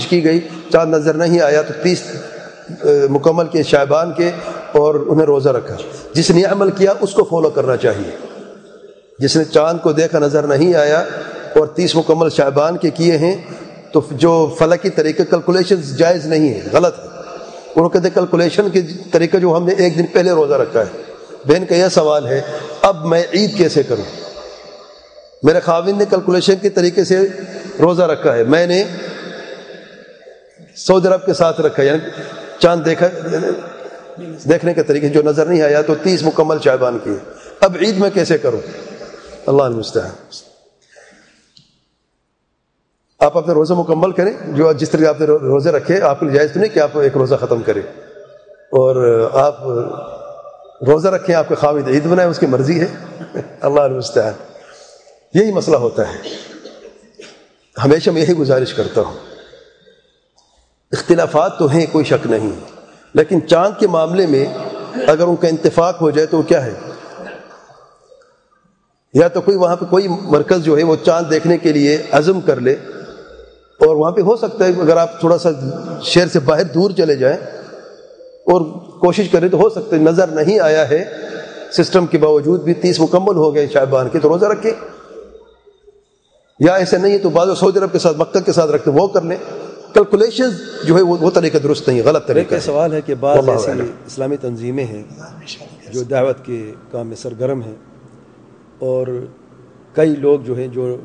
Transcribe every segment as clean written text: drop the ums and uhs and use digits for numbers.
کوشش کی گئی, چاند نظر نہیں آیا تو 30 مکمل کے شعبان کے اور انہیں روزہ رکھا. جس نے عمل کیا اس کو فالو کرنا چاہیے. جس نے چاند کو دیکھا نظر نہیں آیا اور 30 مکمل شعبان کے کیے ہیں تو جو فلکی طریقے کیلکولیشن جائز نہیں ہے, غلط ہے. انہوں کہتے ہیں کیلکولیشن کے طریقے جو ہم نے ایک دن پہلے روزہ رکھا ہے. بہن کا یہ سوال ہے اب میں عید کیسے کروں؟ میرے خاوند نے کیلکولیشن کے طریقے سے روزہ رکھا ہے, میں نے سعودی عرب کے ساتھ رکھا, یعنی چاند دیکھنے کے طریقے جو نظر نہیں آیا تو 30 مکمل شعبان کیے. اب عید میں کیسے کروں؟ اللہ المستعان. آپ اپنے روزہ مکمل کریں, جو جس طرح آپ نے روزے رکھے آپ کو جائز تو نہیں کہ آپ ایک روزہ ختم کریں, اور آپ روزہ رکھیں, آپ کے خاوند عید بنائیں, اس کی مرضی ہے. اللہ المستعان. یہی مسئلہ ہوتا ہے. ہمیشہ میں یہی گزارش کرتا ہوں, اختلافات تو ہیں کوئی شک نہیں, لیکن چاند کے معاملے میں اگر ان کا اتفاق ہو جائے تو کیا ہے, یا تو کوئی وہاں پہ کوئی مرکز جو ہے وہ چاند دیکھنے کے لیے عزم کر لے, اور وہاں پہ ہو سکتا ہے اگر آپ تھوڑا سا شہر سے باہر دور چلے جائیں اور کوشش کریں تو ہو سکتا ہے نظر نہیں آیا ہے سسٹم کے باوجود بھی 30 مکمل ہو گئے شعبان کے تو روزہ رکھیں, یا ایسے نہیں تو بعض سعودی عرب کے ساتھ مکہ کے ساتھ رکھتے وہ کر لیں. کیلکولیشن جو ہے وہ طریقہ درست نہیں, غلط طریقہ ہے. سوال ہے کہ بعض ایسی اسلامی تنظیمیں ہیں جو دعوت کے کام میں سرگرم ہیں, اور کئی لوگ جو ہیں جو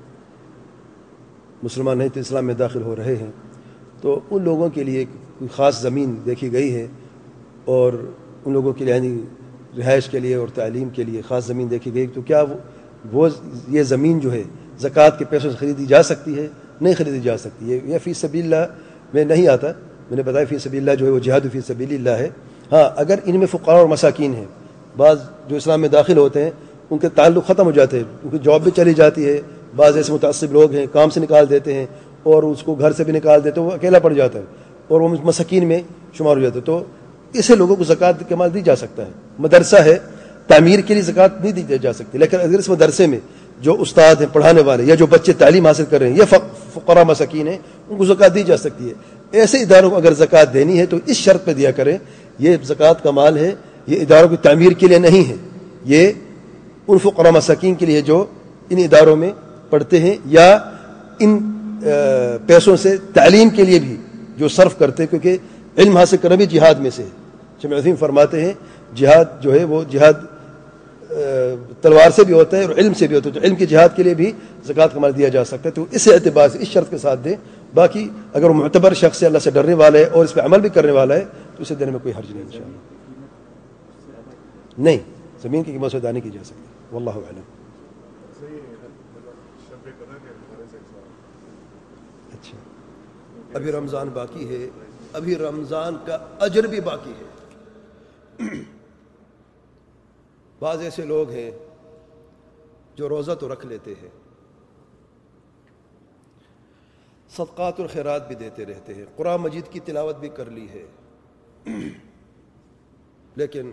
مسلمان نہیں تو اسلام میں داخل ہو رہے ہیں, تو ان لوگوں کے لیے کوئی خاص زمین دیکھی گئی ہے, اور ان لوگوں کے لیے یعنی رہائش کے لیے اور تعلیم کے لیے خاص زمین دیکھی گئی, تو کیا وہ یہ زمین جو ہے زکوٰۃ کے پیسوں سے خریدی جا سکتی ہے؟ نہیں خریدی جا سکتی. یہ فی سبیل اللہ میں نہیں آتا, میں نے بتایا فی سبیل اللہ جو ہے وہ جہاد فی سبیل اللہ ہے. ہاں اگر ان میں فقراء اور مساکین ہیں, بعض جو اسلام میں داخل ہوتے ہیں ان کے تعلق ختم ہو جاتے ہیں, ان کی جاب بھی چلی جاتی ہے, بعض ایسے متعصب لوگ ہیں کام سے نکال دیتے ہیں اور اس کو گھر سے بھی نکال دیتے ہیں, وہ اکیلا پڑ جاتا ہے اور وہ مساکین میں شمار ہو جاتا ہے. تو ایسے لوگوں کو زکوٰۃ کا مال دی جا سکتا ہے. مدرسہ ہے, تعمیر کے لیے زکوٰۃ نہیں دی جا سکتی, لیکن اگر اس مدرسے میں جو استاد ہیں پڑھانے والے یا جو بچے تعلیم حاصل کر رہے ہیں یہ فقراء مساکین ہیں, ان کو زکوٰۃ دی جا سکتی ہے. ایسے اداروں کو اگر زکوٰۃ دینی ہے تو اس شرط پہ دیا کریں, یہ زکوٰۃ کا مال ہے, یہ اداروں کی تعمیر کے لیے نہیں ہے, یہ ان فقراء مساکین کے لیے جو ان اداروں میں پڑھتے ہیں یا ان پیسوں سے تعلیم کے لیے بھی جو صرف کرتے ہیں, کیونکہ علم حاصل کرنا بھی جہاد میں سے ہے. شمع عظیم فرماتے ہیں جہاد جو ہے وہ جہاد تلوار سے بھی ہوتا ہے اور علم سے بھی ہوتا ہے, تو علم کی جہاد کے لیے بھی زکوٰۃ کا مال دیا جا سکتا ہے. تو اس اعتبار سے اس شرط کے ساتھ دیں. باقی اگر وہ معتبر شخص ہے, اللہ سے ڈرنے والا ہے اور اس پہ عمل بھی کرنے والا ہے تو اسے دینے میں کوئی حرج نہیں انشاءاللہ. نہیں, زمین کی قیمت سے ادا نہیں کی جا سکتی. واللہ اعلم. اچھا, ابھی رمضان باقی ہے, ابھی رمضان کا اجر بھی باقی ہے. بعض ایسے لوگ ہیں جو روزہ تو رکھ لیتے ہیں, صدقات اور خیرات بھی دیتے رہتے ہیں, قرآن مجید کی تلاوت بھی کر لی ہے, لیکن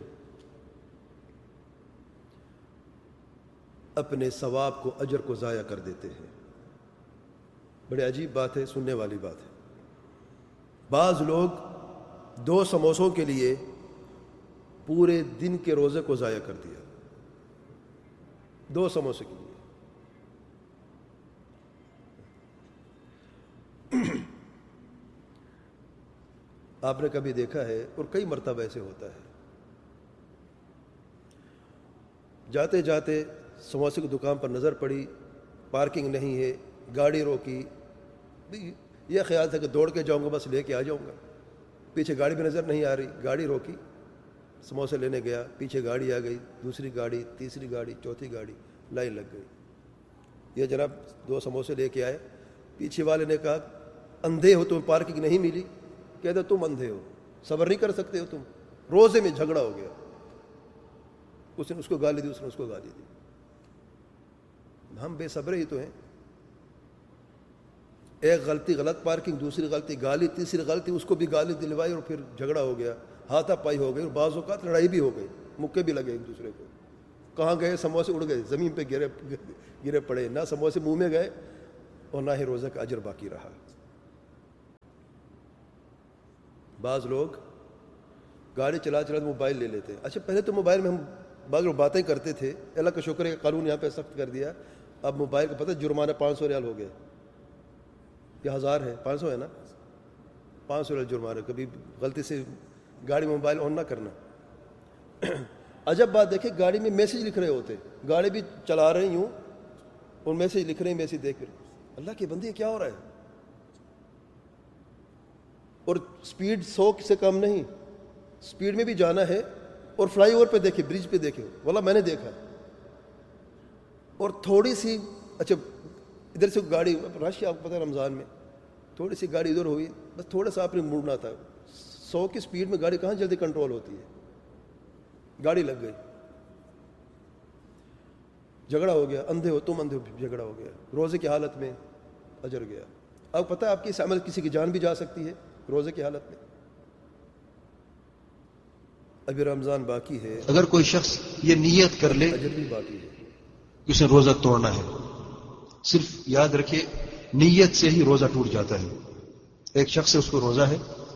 اپنے ثواب کو, اجر کو ضائع کر دیتے ہیں. بڑی عجیب بات ہے, سننے والی بات ہے. بعض لوگ 2 سموسوں کے لیے پورے دن کے روزے کو ضائع کر دیا. 2 سموسے کے لیے. آپ نے کبھی دیکھا ہے, اور کئی مرتبہ ایسے ہوتا ہے, جاتے جاتے سموسے کی دکان پر نظر پڑی, پارکنگ نہیں ہے, گاڑی روکی, یہ خیال تھا کہ دوڑ کے جاؤں گا بس لے کے آ جاؤں گا, پیچھے گاڑی بھی نظر نہیں آ رہی, گاڑی روکی, سموسے لینے گیا, پیچھے گاڑی آ گئی, دوسری گاڑی, تیسری گاڑی, چوتھی گاڑی, لائن لگ گئی. یہ جناب 2 سموسے لے کے آئے, پیچھے والے نے کہا اندھے ہو تمہیں پارکنگ نہیں ملی؟ کہتے تم اندھے ہو, صبر نہیں کر سکتے ہو تم. روزے میں جھگڑا ہو گیا, اس نے اس کو گالی دی, اس نے اس کو گالی دی. ہم بے صبر ہی تو ہیں. ایک غلطی غلط پارکنگ, دوسری غلطی گالی, تیسری غلطی اس کو بھی گالی دلوائی اور پھر جھگڑا ہو گیا, ہاتھا پائی ہو گئی, اور بعض اوقات لڑائی بھی ہو گئی, مکے بھی لگے ایک دوسرے کو. کہاں گئے؟ سموسے اڑ گئے, زمین پہ گرے پڑے, نہ سموسے منہ میں گئے اور نہ ہی روزہ کا اجر باقی رہا. بعض لوگ گاڑی چلا موبائل لے لیتے ہیں. اچھا پہلے تو موبائل میں ہم بعض لوگ باتیں کرتے تھے, اللہ کا شکر ہے کہ قانون یہاں پہ سخت کر دیا. اب موبائل کا پتہ جرمانہ 500 ریال ہو گیا یا 1000 ہے, 500 ہے نا, 500 ریال جرمانہ. کبھی غلطی سے گاڑی میں موبائل آن نہ کرنا. عجب بات دیکھیں, گاڑی میں میسیج لکھ رہے ہوتے, گاڑی بھی چلا رہے ہوں اور میسیج لکھ رہے ہیں, میسیج دیکھ رہے. اللہ کے بندے کیا ہو رہا ہے؟ اور سپیڈ 100 سے کم نہیں, سپیڈ میں بھی جانا ہے. اور فلائی اوور پہ دیکھے, برج پہ دیکھے, واللہ میں نے دیکھا. اور تھوڑی سی اچھا ادھر سے گاڑی رش, آپ کو پتہ ہے رمضان میں تھوڑی سی گاڑی ادھر ہوئی, بس تھوڑا سا آپ نے مڑنا تھا. 100 کی سپیڈ میں گاڑی کہاں جلدی کنٹرول ہوتی ہے, گاڑی لگ گئی, جھگڑا ہو گیا. اندھے ہو تم, اندھے ہو, جھگڑا ہو گیا. روزے کی حالت میں اجر گیا. اب پتہ ہے آپ کی اس عمل کسی کی جان بھی جا سکتی ہے روزے کی حالت میں. ابھی رمضان باقی ہے. اگر کوئی شخص یہ نیت کر لے اجر بھی باقی ہے کہ اسے روزہ توڑنا ہے, صرف یاد رکھیے نیت سے ہی روزہ ٹوٹ جاتا ہے. ایک شخص سے اس کو روزہ ہے,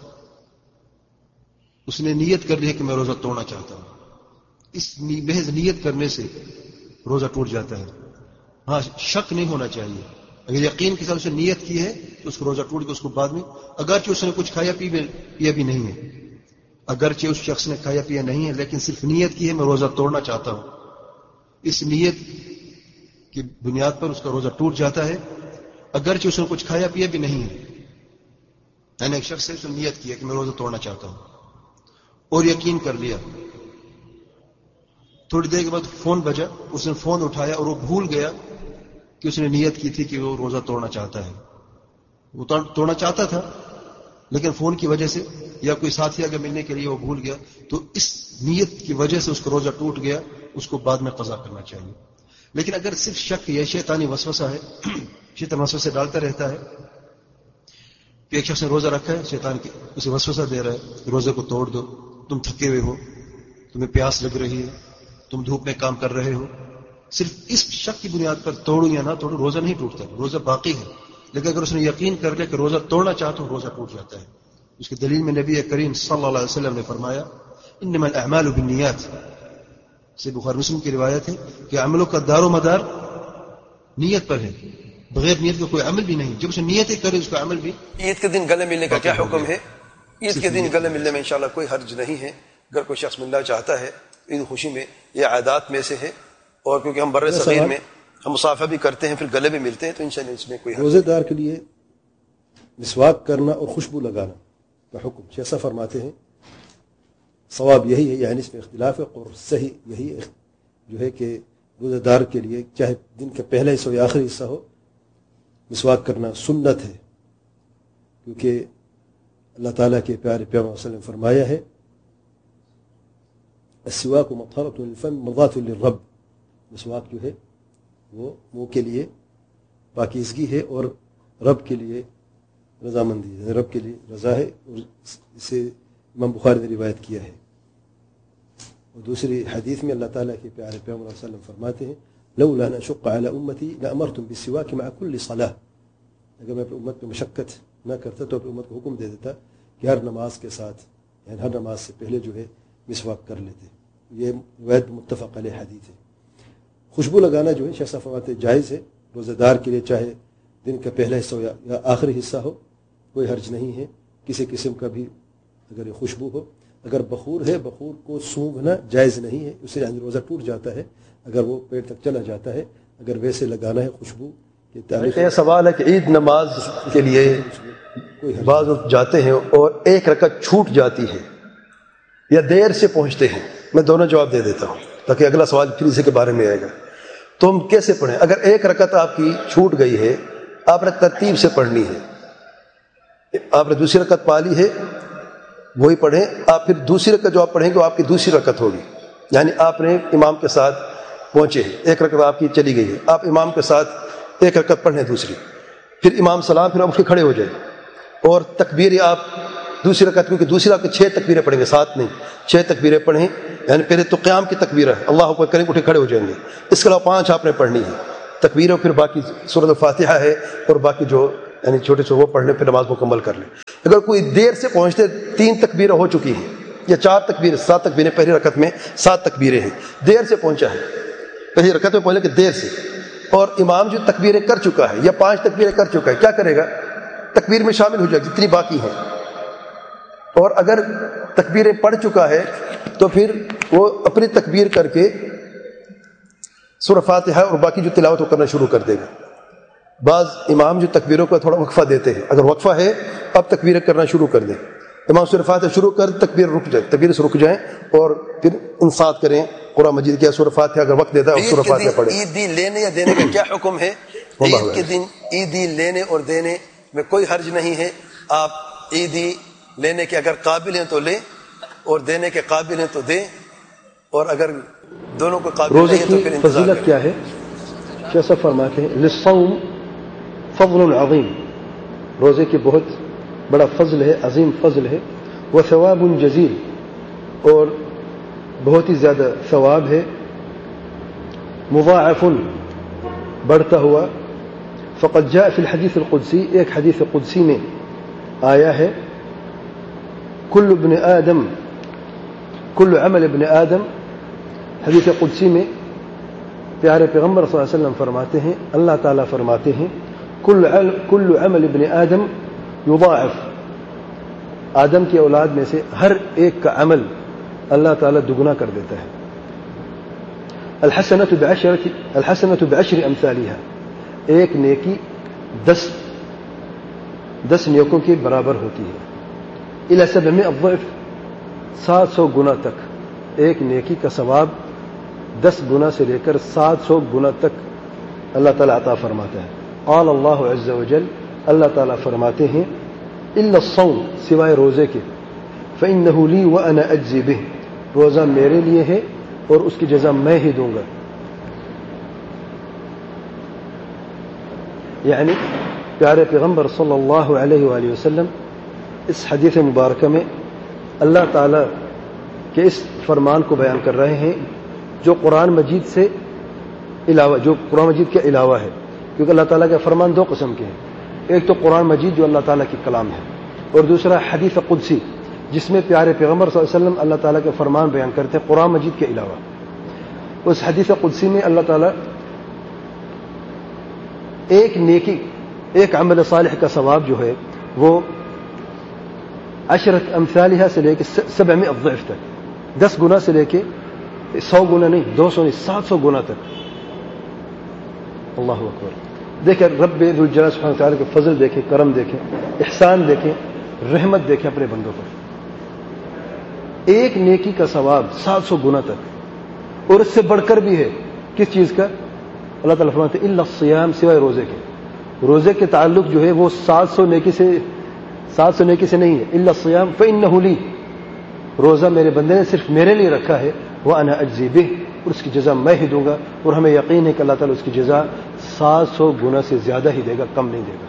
اس نے نیت کر لی ہے کہ میں روزہ توڑنا چاہتا ہوں, اس محض نیت کرنے سے روزہ ٹوٹ جاتا ہے. ہاں شک نہیں ہونا چاہیے, اگر یقین کے ساتھ اسے نیت کی ہے تو اس کو روزہ ٹوٹ گیا. اس کو بعد میں اگرچہ اس نے کچھ کھایا پیا بھی نہیں ہے, اگرچہ اس شخص نے کھایا پیا نہیں ہے, لیکن صرف نیت کی ہے میں روزہ توڑنا چاہتا ہوں, اس نیت کی بنیاد پر اس کا روزہ ٹوٹ جاتا ہے, اگرچہ اس نے کچھ کھایا پیا بھی نہیں ہے. یعنی ایک شخص سے اس نے نیت کی ہے کہ میں روزہ توڑنا چاہتا ہوں اور یقین کر لیا, تھوڑی دیر کے بعد فون بجا, اس نے فون اٹھایا اور وہ بھول گیا کہ اس نے نیت کی تھی کہ وہ روزہ توڑنا چاہتا ہے. وہ توڑنا چاہتا تھا لیکن فون کی وجہ سے یا کوئی ساتھی اگر ملنے کے لیے وہ بھول گیا, تو اس نیت کی وجہ سے اس کا روزہ ٹوٹ گیا, اس کو بعد میں قضا کرنا چاہیے. لیکن اگر صرف شک یا شیطانی وسوسہ ہے, شیطان وسوسے ڈالتا رہتا ہے کہ ایک شخص نے روزہ رکھا ہے, شیطان اسے وسوسہ دے رہا ہے روزے کو توڑ دو, تم تھکے ہوئے ہو, تمہیں پیاس لگ رہی ہے, تم دھوپ میں کام کر رہے ہو, صرف اس شک کی بنیاد پر توڑو یا نہ توڑو روزہ نہیں ٹوٹتا, روزہ باقی ہے. لیکن اگر اس نے یقین کر لیا کہ روزہ توڑنا چاہتا ہوں, روزہ ٹوٹ جاتا ہے. اس کی دلیل میں نبی کریم صلی اللہ علیہ وسلم نے فرمایا انما الاعمال بالنیات, سے بخاری مسلم کی روایت ہے کہ عملوں کا دار و مدار نیت پر ہے, بغیر نیت کا کوئی عمل بھی نہیں. جب اسے نیت ہی کرے اس کا عمل بھی. عید کے دن گلے ملنے کا کیا حکم ہے؟ عید کے دن گلے ملنے میں انشاءاللہ کوئی حرج نہیں ہے. اگر کوئی شخص ملنا چاہتا ہے عید خوشی میں, یہ عادات میں سے ہے, اور کیونکہ ہم بر صغیر میں ہم مصافحہ بھی کرتے ہیں پھر گلے بھی ملتے ہیں, تو انشاءاللہ اس میں کوئی روزے دار کے لیے مسواک کرنا اور خوشبو لگانا کا حکم جیسا فرماتے ہیں, ثواب یہی ہے, یعنی اس میں اختلاف ہے, اور صحیح یہی جو ہے کہ روزہ دار کے لیے چاہے دن کا پہلا حصہ ہو یا آخری حصہ ہو, مسواک کرنا سنت ہے. کیونکہ اللہ تعالیٰ کے پیارے پیغمبر صلی اللہ علیہ وسلم نے فرمایا ہے السواک مطہرۃ للفم مرضاۃ للرب, مسواک جو ہے وہ منہ کے لیے پاکیزگی ہے اور رب کے لیے رضامندی ہے, رب کے لیے رضا ہے, اور اسے امام بخاری نے روایت کیا ہے. اور دوسری حدیث میں اللہ تعالیٰ کے پیارے پیغمبر صلی اللہ علیہ وسلم فرماتے ہیں لولا ان اشق علی امتی لامرتم بالسواک مع كل صلاة, اگر میں اپنی امت پہ مشقت نہ کرتا تو اپنی امت کو حکم دے دیتا کہ ہر نماز کے ساتھ, یعنی ہر نماز سے پہلے جو ہے مسواک کر لیتے. یہ روایت متفق علیہ حدیث ہے. خوشبو لگانا جو ہے شیخ صاحب فرماتے ہیں جائز ہے روزہ دار کے لیے, چاہے دن کا پہلا حصہ ہو یا آخری حصہ ہو, کوئی حرج نہیں ہے. کسی قسم کا بھی اگر یہ خوشبو ہو, اگر بخور ہے بخور کو سونگھنا جائز نہیں ہے, اس سے روزہ ٹوٹ جاتا ہے اگر وہ پیٹ تک چلا جاتا ہے. اگر ویسے لگانا ہے خوشبو کی تاریخ. یہ سوال ہے کہ عید نماز کے لیے بعض لوگ جاتے ہیں اور ایک رکعت چھوٹ جاتی ہے یا دیر سے پہنچتے ہیں, میں دونوں جواب دے دیتا ہوں تاکہ اگلا سوال پھر اسی کے بارے میں آئے گا. تو ہم کیسے پڑھیں؟ اگر ایک رکعت آپ کی چھوٹ گئی ہے, آپ نے ترتیب سے پڑھنی ہے. آپ نے دوسری رکعت پا لی ہے وہی پڑھیں. آپ پھر دوسری رکعت جو آپ پڑھیں گے وہ آپ کی دوسری رکعت ہوگی, یعنی آپ نے امام کے ساتھ پہنچے ہیں, ایک رکعت آپ کی چلی گئی ہے, آپ امام کے ساتھ ایک رکعت پڑھیں دوسری, پھر امام سلام, پھر آپ اٹھ کے کھڑے ہو جائیں اور تکبیر آپ دوسری رکعت, کیونکہ دوسری رکعت 6 تکبیریں پڑھیں گے, 7 نہیں 6 تکبیریں پڑھیں. یعنی پہلے تو قیام کی تکبیر ہے, اللہ اکبر کریں اٹھے کھڑے ہو جائیں گے, اس کے علاوہ 5 آپ نے پڑھنی ہے تکبیریں, پھر باقی سورۃ الفاتحہ ہے اور باقی جو یعنی چھوٹے سے وہ پڑھ لیں پھر نماز مکمل کر لیں. اگر کوئی دیر سے پہنچتے 3 تکبیریں ہو چکی ہیں یا 4 تکبیریں 7 تکبیریں پہلی رکعت میں 7 تکبیریں ہیں, دیر سے پہنچا ہے, پہلی رکعت میں پہنچے کہ دیر سے, اور امام جو تکبیریں کر چکا ہے یا 5 تکبیریں کر چکا ہے, کیا کرے گا؟ تکبیر میں شامل ہو جائے جتنی باقی ہیں. اور اگر تکبیریں پڑھ چکا ہے تو پھر وہ اپنی تکبیر کر کے سورہ فاتحہ اور باقی جو تلاوت وہ کرنا شروع کر دے گا. بعض امام جو تکبیروں کا تھوڑا وقفہ دیتے ہیں, اگر وقفہ ہے اب تکبیریں کرنا شروع کر دیں, امام سورہ فاتحہ شروع کر تکبیر رک جائے, تکبیر سے رک جائیں اور پھر انصات کریں قرآن مجید کیا سورہ فاتحہ اگر وقت دیتا ہے اور سورہ فاتحہ پڑھیں. عیدی لینے یا دینے کا کیا حکم ہے؟ عید کے دن عیدی لینے اور دینے میں کوئی حرج نہیں ہے. آپ عیدی لینے کے اگر قابل ہیں تو لیں اور دینے کے قابل ہیں تو دیں, اور اگر دونوں کو قابل نہیں ہے تو پھر انتظار فضیلت کریں. کیا ہے؟ کیسا فرماتے ہیں للصوم فضل عظیم, روزے کی بہت بڑا فضل ہے, عظیم فضل ہے. وثواب جزیل, اور بہت ہی زیادہ ثواب ہے. مضاعف, بڑھتا ہوا. فقد جاء فی الحدیث القدسی, ایک حدیث قدسی میں آیا ہے کل ابن آدم کل عمل ابن آدم. حدیث قدسی میں پیارے پیغمبر صلی اللہ علیہ وسلم فرماتے ہیں, اللہ تعالیٰ فرماتے ہیں کل عمل ابن آدم یضاعف, آدم کی اولاد میں سے ہر ایک کا عمل اللہ تعالیٰ دگنا کر دیتا ہے. الحسنۃ بعشر امثالها, ایک نیکی 10 نیکوں کے برابر ہوتی ہے. الی 700 ضعف, 700 گنا تک. ایک نیکی کا ثواب 10 گنا سے لے کر 700 گنا تک اللہ تعالیٰ عطا فرماتا ہے. قال اللہ عز وجل, اللہ تعالیٰ فرماتے ہیں الا الصوم, سوائے روزے کے, فإنه لی وأنا أجزی به, روزہ میرے لیے ہے اور اس کی جزا میں ہی دوں گا. یعنی پیارے پیغمبر صلی اللہ علیہ وآلہ وسلم اس حدیث مبارکہ میں اللہ تعالیٰ کے اس فرمان کو بیان کر رہے ہیں جو قرآن مجید سے علاوہ, جو قرآن مجید کے علاوہ ہے, کیونکہ اللہ تعالیٰ کے فرمان 2 قسم کے ہیں. ایک تو قرآن مجید جو اللہ تعالیٰ کی کلام ہے, اور دوسرا حدیث قدسی جس میں پیارے پیغمبر صلی اللہ علیہ وسلم اللہ تعالیٰ کے فرمان بیان کرتے ہیں قرآن مجید کے علاوہ. اس حدیث قدسی میں اللہ تعالیٰ ایک نیکی, ایک عمل صالح کا ثواب جو ہے وہ 10 امثالها سے لے کے 700 ضعف تک, 10 گنا سے لے کے 100 گنا نہیں, 200 نہیں, 700 گنا تک. اللہ اکبر. دیکھیں رب ذوالجلال سبحانہ وتعالی کے فضل دیکھیں, کرم دیکھیں, احسان دیکھیں, رحمت دیکھیں اپنے بندوں پر. ایک نیکی کا ثواب 700 گنا تک, اور اس سے بڑھ کر بھی ہے. کس چیز کا؟ اللہ تعالیٰ فرماتے ہیں الا الصیام, سوائے روزے کے. روزے کے تعلق جو ہے وہ 700 نیکی سے نہیں ہے. الا الصیام فإنه لی, روزہ میرے بندے نے صرف میرے لیے رکھا ہے. وأنا أجزی به, اور اس کی جزا میں ہی دوں گا. اور ہمیں یقین ہے کہ اللہ تعالیٰ اس کی جزا 700 گنا سے زیادہ ہی دے گا, کم نہیں دے گا.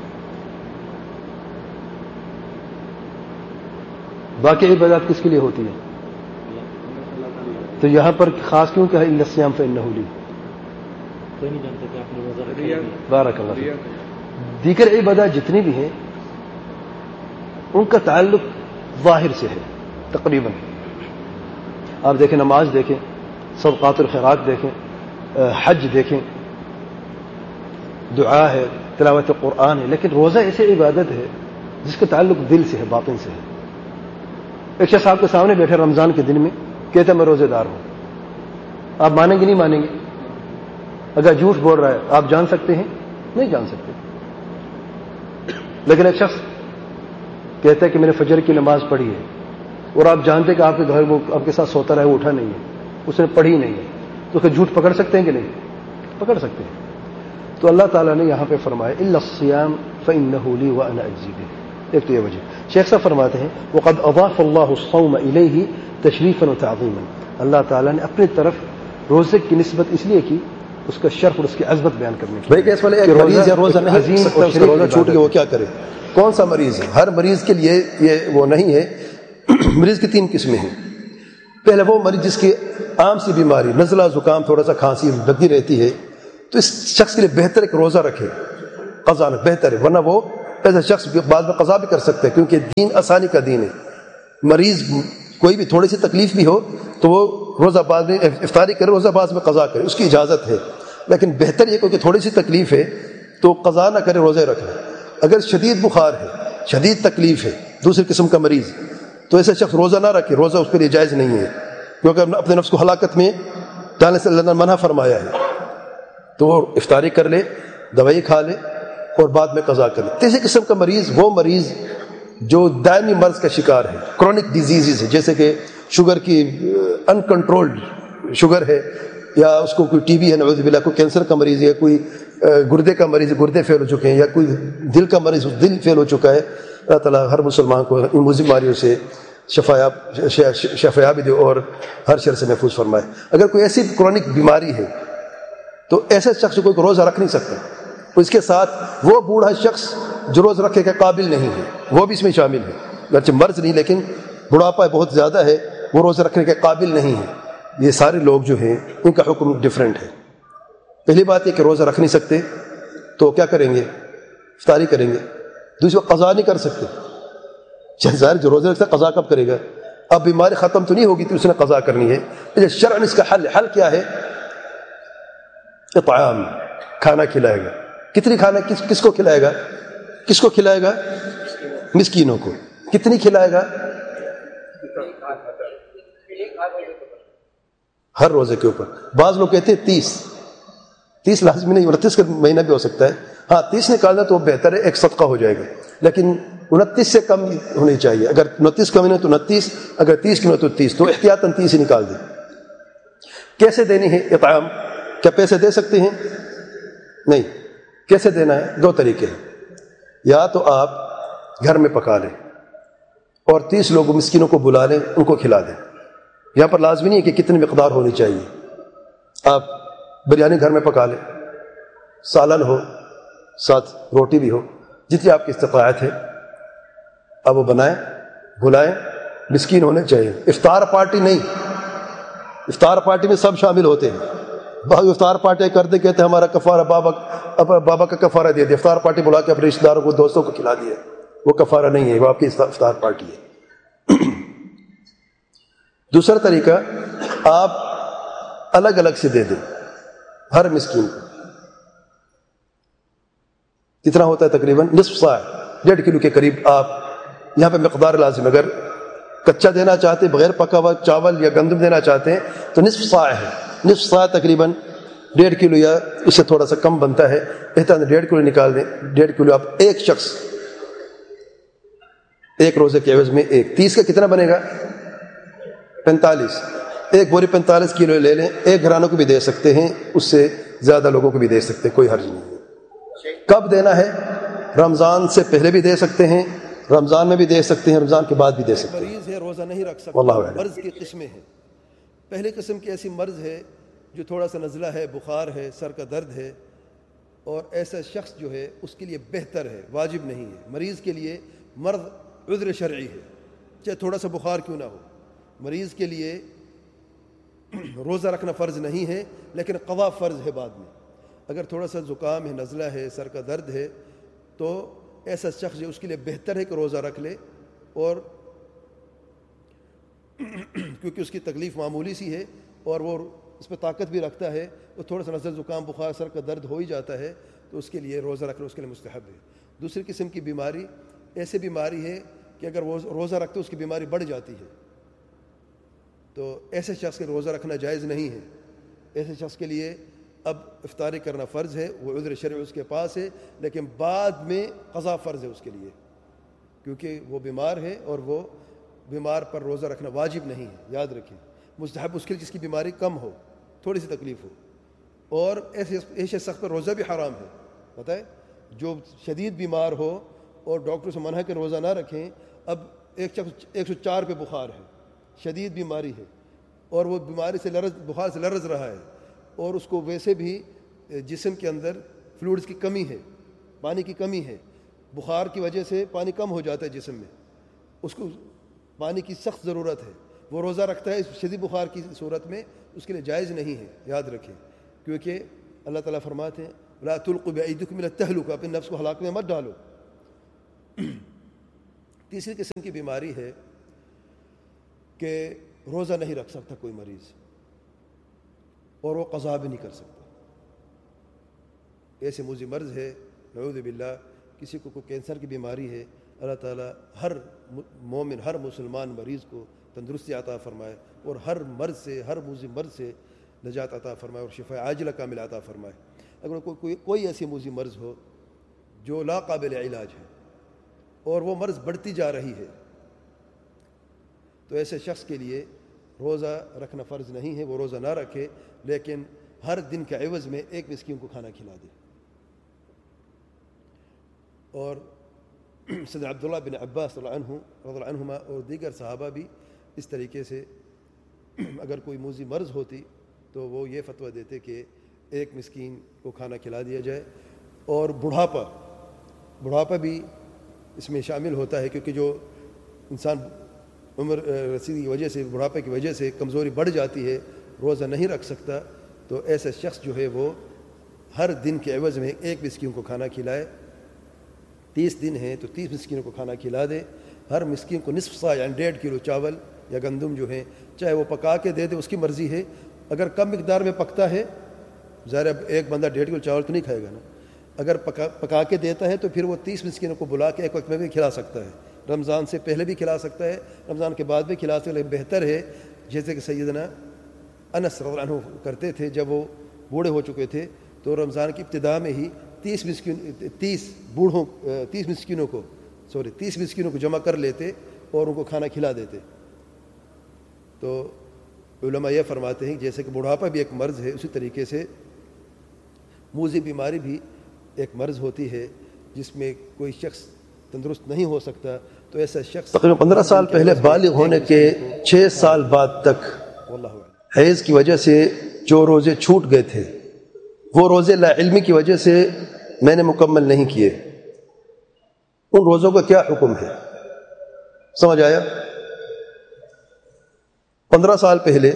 باقی عبادات کس کے لیے ہوتی ہیں؟ تو یہاں پر خاص کیوں کہ الا الصیام فإنه لی. بارک اللہ فیک. دیگر عبادات جتنی بھی ہیں ان کا تعلق ظاہر سے ہے تقریباً. آپ دیکھیں, نماز دیکھیں, صدقات الخیرات دیکھیں, حج دیکھیں, دعا ہے, تلاوت قرآن ہے. لیکن روزہ ایسی عبادت ہے جس کا تعلق دل سے ہے, باطن سے ہے. ایک شخص آپ کے سامنے بیٹھے رمضان کے دن میں کہتا ہے میں روزے دار ہوں, آپ مانیں گے نہیں مانیں گے؟ اگر جھوٹ بول رہا ہے آپ جان سکتے ہیں؟ نہیں جان سکتے. لیکن ایک شخص کہتا ہے کہ میں نے فجر کی نماز پڑھی ہے, اور آپ جانتے ہیں کہ آپ کے گھر وہ آپ کے ساتھ سوتا رہا ہے, وہ اٹھا نہیں ہے, اس نے پڑھی نہیں ہے, تو اس کا جھوٹ پکڑ سکتے ہیں کہ نہیں؟ پکڑ سکتے ہیں. تو اللہ تعالیٰ نے یہاں پہ فرمایا الا الصیام فإنه لی وأنا أجزی به. ایک تو یہ وجہ. شیخ صاحب فرماتے ہیں وقد اضاف اللہ الصوم الیہ تشریفا وتعظیما, اللہ تعالیٰ نے اپنی طرف روزے کی نسبت اس لیے کی اس کا شرف اور اس کی عظمت بیان کرنے کی. بھائی کیس والے ایک مریض یا روزہ نہیں رکھ سکتا, اس کا روزہ چھوٹ گیا, وہ کیا کرے؟ کون سا مریض ہے؟ ہر مریض کے لیے یہ وہ نہیں ہے. مریض کی 3 قسمیں ہیں. پہلے وہ مریض جس کی عام سی بیماری, نزلہ زکام, تھوڑا سا کھانسی لگی رہتی ہے, تو اس شخص کے لیے بہتر ہے کہ روزہ رکھے, قضا نہ بہتر ہے, ورنہ وہ ایسا شخص بعد میں قضا بھی کر سکتا ہے، کیونکہ دین آسانی کا دین ہے. مریض کوئی بھی تھوڑی سی تکلیف بھی ہو تو وہ روزہ بعد میں افطاری کرے، روزہ بعد میں قضا کرے، اس کی اجازت ہے. لیکن بہتر یہ کہ تھوڑی سی تکلیف ہے تو قضا نہ کرے، روزے رکھے. اگر شدید بخار ہے، شدید تکلیف ہے، دوسری قسم کا مریض، تو ایسے شخص روزہ نہ رکھے، روزہ اس کے لیے جائز نہیں ہے، کیونکہ اپنے نفس کو ہلاکت میں ڈالنے سے اللہ نے منع فرمایا ہے. تو وہ افطاری کر لے، دوائی کھا لے اور بعد میں قضا کر لے. تیسری قسم کا مریض وہ مریض جو دائمی مرض کا شکار ہے، کرونک ڈیزیزز ہے، جیسے کہ شوگر کی انکنٹرولڈ شوگر ہے، یا اس کو کوئی ٹی بی ہے نعوذ باللہ، کوئی کینسر کا مریض ہے، کوئی گردے کا مریض ہے، گردے فیل ہو چکے ہیں، یا کوئی دل کا مریض دل فیل ہو چکا ہے. اللہ تعالیٰ ہر مسلمان کو ان بیماریوں سے شفایابی دے اور ہر شر سے محفوظ فرمائے. اگر کوئی ایسی کرونک بیماری ہے تو ایسے شخص کو روزہ رکھ نہیں سکتا. اس کے ساتھ وہ بوڑھا شخص جو روزہ رکھنے کے قابل نہیں ہے وہ بھی اس میں شامل ہے، اگرچہ مرض نہیں لیکن بڑھاپا بہت زیادہ ہے، وہ روزہ رکھنے کے قابل نہیں ہے. یہ سارے لوگ جو ہیں ان کا حکم ڈفرینٹ ہے. پہلی بات یہ کہ روزہ رکھ نہیں سکتے تو کیا کریں گے؟ افطاری کریں گے. دوسری بات قضا نہیں کر سکتے. ظاہر جو روزہ رکھتا ہے قضا کب کرے گا؟ اب بیماری ختم تو نہیں ہوگی تو اس نے قضا کرنی ہے. شرعاً اس کا حل کیا ہے؟ اطعام، کھانا کھلائے گا. کتنی کھانا کس کو کھلائے گا؟ کس کو کھلائے گا؟ مسکینوں کو. کتنی کھلائے گا؟ ہر روزے کے اوپر. بعض لوگ کہتے ہیں 30 لازمی نہیں، 29 کا مہینہ بھی ہو سکتا ہے. ہاں 30 نکالنا تو بہتر ہے، ایک صدقہ ہو جائے گا، لیکن 29 سے کم ہونی چاہیے. اگر 29 کا مہینہ تو 29، اگر 30 کی تو 30، تو احتیاطاً 30 ہی نکال دیں. کیسے دینی ہے اطعام؟ کیا پیسے دے سکتے ہیں؟ نہیں. کیسے دینا ہے؟ 2 طریقے ہیں. یا تو آپ گھر میں پکا لیں اور 30 لوگوں مسکینوں کو بلا لیں، ان کو کھلا دیں. یہاں پر لازمی نہیں ہے کہ کتنی مقدار ہونی چاہیے. آپ بریانی گھر میں پکا لیں، سالن ہو، ساتھ روٹی بھی ہو، جتنی آپ کی استطاعت ہے آپ وہ بنائیں، بلائیں. مسکین ہونے چاہیے. افطار پارٹی نہیں. افطار پارٹی میں سب شامل ہوتے ہیں. بعض افطار پارٹی کرتے کہتے ہیں ہمارا کفارہ بابا کا کفارہ دے دیا. افطار پارٹی بلا کے اپنے رشتہ داروں کو، دوستوں کو کھلا دیا. وہ کفارہ نہیں ہے، وہ آپ کی افطار پارٹی ہے. دوسرا طریقہ، آپ الگ الگ سے دے دیں ہر مسکین کو. کتنا ہوتا ہے؟ تقریباً نصف صاع، 1.5 کلو کے قریب. آپ یہاں پہ مقدار لازم. اگر کچا دینا چاہتے ہیں، بغیر پکا ہوا چاول یا گندم دینا چاہتے ہیں تو نصف صاع ہے. نصف صاع تقریباً 1.5 کلو یا اس سے تھوڑا سا کم بنتا ہے. بہتر 1.5 کلو نکال دیں. 1.5 کلو آپ ایک شخص ایک روزے کے عوض میں 30 کا کتنا بنے گا؟ 45. ایک بوری 45 کلو لے لیں. ایک گھرانوں کو بھی دے سکتے ہیں، اس سے زیادہ لوگوں کو بھی دے سکتے ہیں، کوئی حرج نہیں ہے. کب دینا ہے؟ رمضان سے پہلے بھی دے سکتے ہیں، رمضان میں بھی دے سکتے ہیں، رمضان کے بعد بھی دے سکتے ہیں. مریض ہے روزہ نہیں رکھ سکتا. واللہ اعلم. مرض کی قسمیں ہیں. پہلی قسم کی ایسی مرض ہے جو تھوڑا سا نزلہ ہے، بخار ہے، سر کا درد ہے، اور ایسا شخص جو ہے اس کے لیے بہتر ہے، واجب نہیں ہے. مریض کے لیے مرض عذر شرعی ہے، چاہے تھوڑا سا بخار کیوں نہ ہو. مریض کے لیے روزہ رکھنا فرض نہیں ہے، لیکن قضا فرض ہے بعد میں. اگر تھوڑا سا زکام ہے، نزلہ ہے، سر کا درد ہے، تو ایسا شخص جو اس کے لیے بہتر ہے کہ روزہ رکھ لے. اور کیونکہ اس کی تکلیف معمولی سی ہے اور وہ اس پہ طاقت بھی رکھتا ہے، تو تھوڑا سا نزلہ، زکام، بخار، سر کا درد ہو ہی جاتا ہے، تو اس کے لیے روزہ رکھنا اس کے لیے مستحب ہے. دوسری قسم کی بیماری ایسی بیماری ہے کہ اگر وہ روزہ رکھتے اس کی بیماری بڑھ جاتی ہے، تو ایسے شخص کے روزہ رکھنا جائز نہیں ہے. ایسے شخص کے لیے اب افطاری کرنا فرض ہے، وہ عذر شرعی اس کے پاس ہے، لیکن بعد میں قضا فرض ہے اس کے لیے، کیونکہ وہ بیمار ہے اور وہ بیمار پر روزہ رکھنا واجب نہیں ہے. یاد رکھیں، مستحب اس کے لیے جس کی بیماری کم ہو، تھوڑی سی تکلیف ہو. اور ایسے شخص پر روزہ بھی حرام ہے. بتائیں، جو شدید بیمار ہو اور ڈاکٹر سے منع کہ روزہ نہ رکھیں. اب ایک شخص 104 پہ بخار ہے، شدید بیماری ہے، اور وہ بیماری سے بخار سے لرز رہا ہے، اور اس کو ویسے بھی جسم کے اندر فلوئڈز کی کمی ہے، پانی کی کمی ہے. بخار کی وجہ سے پانی کم ہو جاتا ہے جسم میں، اس کو پانی کی سخت ضرورت ہے. وہ روزہ رکھتا ہے اس شدید بخار کی صورت میں، اس کے لیے جائز نہیں ہے. یاد رکھیں، کیونکہ اللہ تعالیٰ فرماتے ہیں لا تلقوا بأيديكم إلى التهلكة، اپنے نفس کو ہلاک میں مت ڈالو. تیسری قسم کی بیماری ہے کہ روزہ نہیں رکھ سکتا کوئی مریض اور وہ قضا بھی نہیں کر سکتا. ایسے موذی مرض ہے نعوذ باللہ. کسی کو کوئی کینسر کی بیماری ہے, اللہ تعالیٰ ہر مومن, ہر مسلمان مریض کو تندرستی عطا فرمائے اور ہر مرض سے, ہر موذی مرض سے نجات عطا فرمائے اور شفاء عاجلہ کامل عطا فرمائے. اگر کوئی ایسی موذی مرض ہو جو لا قابل علاج ہے اور وہ مرض بڑھتی جا رہی ہے, تو ایسے شخص کے لیے روزہ رکھنا فرض نہیں ہے. وہ روزہ نہ رکھے, لیکن ہر دن کے عوض میں ایک مسکین کو کھانا کھلا دے. اور سیدنا عبداللہ بن عباس رضی اللہ عنہما اور دیگر صحابہ بھی اس طریقے سے اگر کوئی موذی مرض ہوتی تو وہ یہ فتویٰ دیتے کہ ایک مسکین کو کھانا کھلا دیا جائے. اور بڑھاپا بھی اس میں شامل ہوتا ہے, کیونکہ جو انسان عمر رسیدگی کی وجہ سے, بڑھاپے کی وجہ سے کمزوری بڑھ جاتی ہے, روزہ نہیں رکھ سکتا, تو ایسا شخص جو ہے وہ ہر دن کے عوض میں ایک مسکین کو کھانا کھلائے. 30 دن ہیں تو 30 مسکینوں کو کھانا کھلا دے. ہر مسکین کو نصف سا یعنی 1.5 کلو چاول یا گندم جو ہیں, چاہے وہ پکا کے دے دے, اس کی مرضی ہے. اگر کم مقدار میں پکتا ہے, ظاہر اب ایک بندہ 1.5 کلو چاول تو نہیں کھائے گا نا. اگر پکا کے دیتا ہے تو پھر وہ 30 مسکینوں کو بلا کے ایک وقت میں بھی کھلا سکتا ہے. رمضان سے پہلے بھی کھلا سکتا ہے, رمضان کے بعد بھی کھلا سکتا ہے. لیکن بہتر ہے جیسے کہ سیدنا انس رضی اللہ عنہ کرتے تھے, جب وہ بوڑھے ہو چکے تھے تو رمضان کی ابتدا میں ہی 30 مسکینوں کو جمع کر لیتے اور ان کو کھانا کھلا دیتے. تو علماء یہ فرماتے ہیں جیسے کہ بڑھاپا بھی ایک مرض ہے, اسی طریقے سے موذی بیماری بھی ایک مرض ہوتی ہے جس میں کوئی شخص تندرست نہیں ہو سکتا. تو ایسا شخص تقریباً 15 سال پہلے بالغ ہونے کے 6 سال بعد تک حیض کی وجہ سے جو روزے چھوٹ گئے تھے, وہ روزے لا علمی کی وجہ سے میں نے مکمل نہیں کیے, ان روزوں کا کیا حکم ہے؟ سمجھ آیا؟ 15 سال پہلے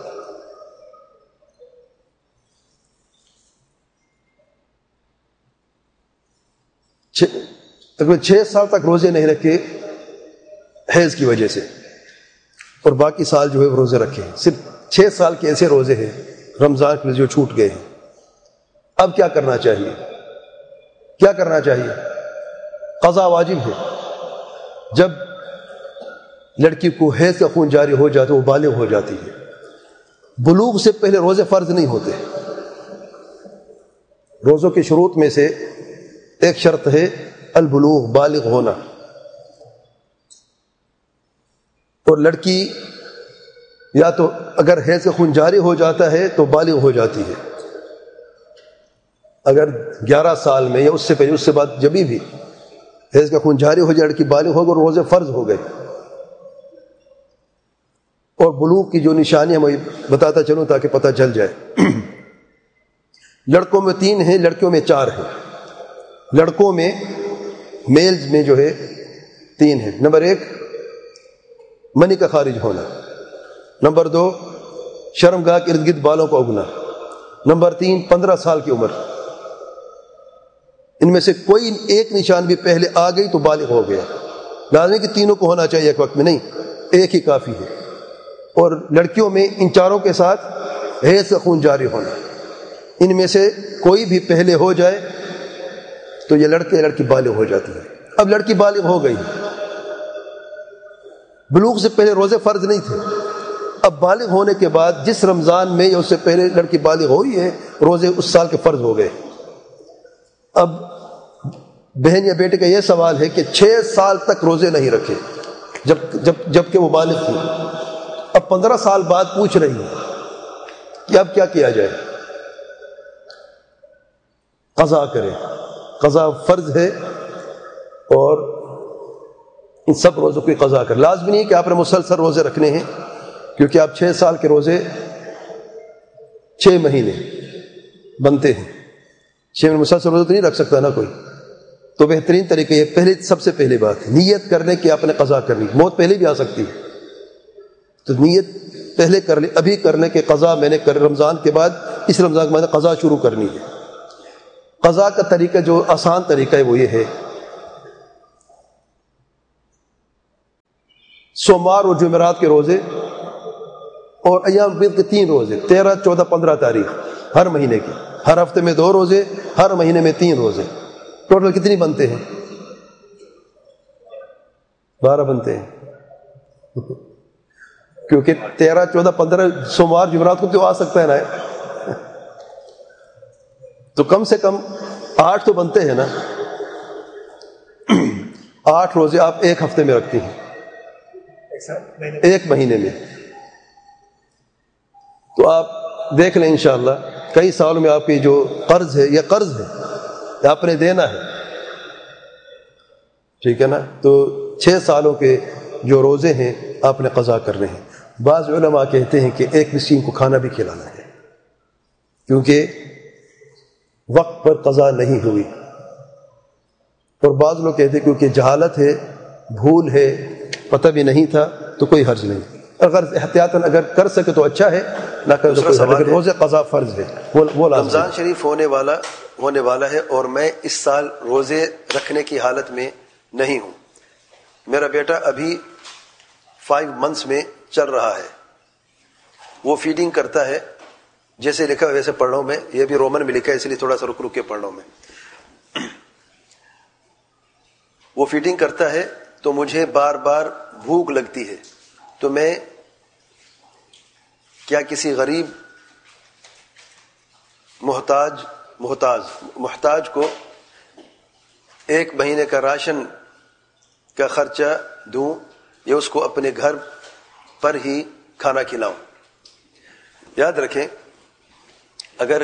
تقریباً 6 سال تک روزے نہیں رکھے حیض کی وجہ سے, اور باقی سال جو ہے وہ روزے رکھے ہیں. صرف 6 سال کے ایسے روزے ہیں رمضان کے جو چھوٹ گئے ہیں. اب کیا کرنا چاہیے؟ کیا کرنا چاہیے؟ قضا واجب ہے. جب لڑکی کو حیض کا خون جاری ہو جاتا ہے, وہ بالغ ہو جاتی ہے. بلوغ سے پہلے روزے فرض نہیں ہوتے. روزوں کے شروط میں سے ایک شرط ہے البلوغ, بالغ ہونا. اور لڑکی یا تو اگر حیض کا خون جاری ہو جاتا ہے تو بالغ ہو جاتی ہے. اگر 11 سال میں یا اس سے پہلے, اس سے بعد جبھی بھی حیض کا خون جاری ہو جائے, لڑکی بالغ ہو گئی اور روزے فرض ہو گئے. اور بلوغ کی جو نشانی ہے میں بتاتا چلوں تاکہ پتہ چل جائے. لڑکوں میں 3 ہیں, لڑکیوں میں 4 ہیں. لڑکوں میں میلز میں جو ہے 3 ہیں. نمبر 1 منی کا خارج ہونا. نمبر 2 شرمگاہ کے ارد گرد بالوں کو اگنا. نمبر 3 15 سال کی عمر. ان میں سے کوئی ایک نشان بھی پہلے آ گئی تو بالغ ہو گیا. لازمی کہ تینوں کو ہونا چاہیے ایک وقت میں, نہیں ایک ہی کافی ہے. اور لڑکیوں میں ان 4 کے ساتھ حیض کا خون جاری ہونا. ان میں سے کوئی بھی پہلے ہو جائے تو یہ لڑکی بالغ ہو جاتی ہے. اب لڑکی بالغ ہو گئی, بلوغ سے پہلے روزے فرض نہیں تھے. اب بالغ ہونے کے بعد جس رمضان میں یا اس سے پہلے لڑکی بالغ ہوئی ہے, روزے اس سال کے فرض ہو گئے. اب بہن یا بیٹے کا یہ سوال ہے کہ 6 سال تک روزے نہیں رکھے جب کہ وہ بالغ تھی. اب 15 سال بعد پوچھ رہی ہے کہ اب کیا کیا جائے؟ قضا کرے. قضا فرض ہے اور ان سب روزوں کی قضا کرے. لازمی نہیں کہ آپ نے مسلسل روزے رکھنے ہیں, کیونکہ آپ 6 سال کے روزے 6 مہینے بنتے ہیں. 6 مہینے مسلسل روزے تو نہیں رکھ سکتا نا کوئی. تو بہترین طریقہ یہ سب سے پہلی بات ہے نیت کرنے کی آپ نے قضا کرنی. موت پہلے بھی آ سکتی ہے, تو نیت پہلے کر لی. ابھی کرنے کے قضا میں نے رمضان کے بعد اس رمضان کے بعد قضا شروع کرنی ہے. قضا کا طریقہ جو آسان طریقہ ہے وہ یہ ہے سوموار اور جمعرات کے روزے اور ایام بیض کے 3 روزے 13, 14, 15 تاریخ ہر مہینے کے, ہر ہفتے میں 2 روزے, ہر مہینے میں 3 روزے. ٹوٹل کتنی بنتے ہیں؟ 12 بنتے ہیں کیونکہ 13, 14, 15 سوموار جمعرات کو تو آ سکتا ہے نا, تو کم سے کم 8 تو بنتے ہیں نا. 8 روزے آپ ایک ہفتے میں رکھتی ہیں, ایک مہینے میں. تو آپ دیکھ لیں انشاءاللہ کئی سالوں میں آپ کی جو قرض ہے, یہ قرض ہے, یہ آپ نے دینا ہے, ٹھیک ہے نا. تو 6 سالوں کے جو روزے ہیں آپ نے قضا کرنے ہیں. بعض علماء کہتے ہیں کہ ایک مسکین کو کھانا بھی کھلانا ہے کیونکہ وقت پر قضا نہیں ہوئی. اور بعض لوگ کہتے ہیں کیونکہ جہالت ہے, بھول ہے, پتہ بھی نہیں تھا, تو کوئی حرج نہیں. اگر احتیاطاً اگر کر سکے تو اچھا ہے, نہ کر تو کوئی حرج نہیں. روزے قضا فرض ہے, وہ رمضان شریف ہونے والا ہے اور میں اس سال روزے رکھنے کی حالت میں نہیں ہوں. میرا بیٹا ابھی 5 months میں چل رہا ہے. وہ فیڈنگ کرتا ہے, جیسے لکھا ہے ویسے پڑھ رہا ہوں میں. یہ بھی رومن میں لکھا ہے اس لیے تھوڑا سا رک کے پڑھ رہا ہوں میں. وہ فیڈنگ کرتا ہے تو مجھے بار بار بھوک لگتی ہے, تو میں کیا کسی غریب محتاج کو 1 مہینے کا راشن کا خرچہ دوں یا اس کو اپنے گھر پر ہی کھانا کھلاؤں؟ یاد رکھیں, اگر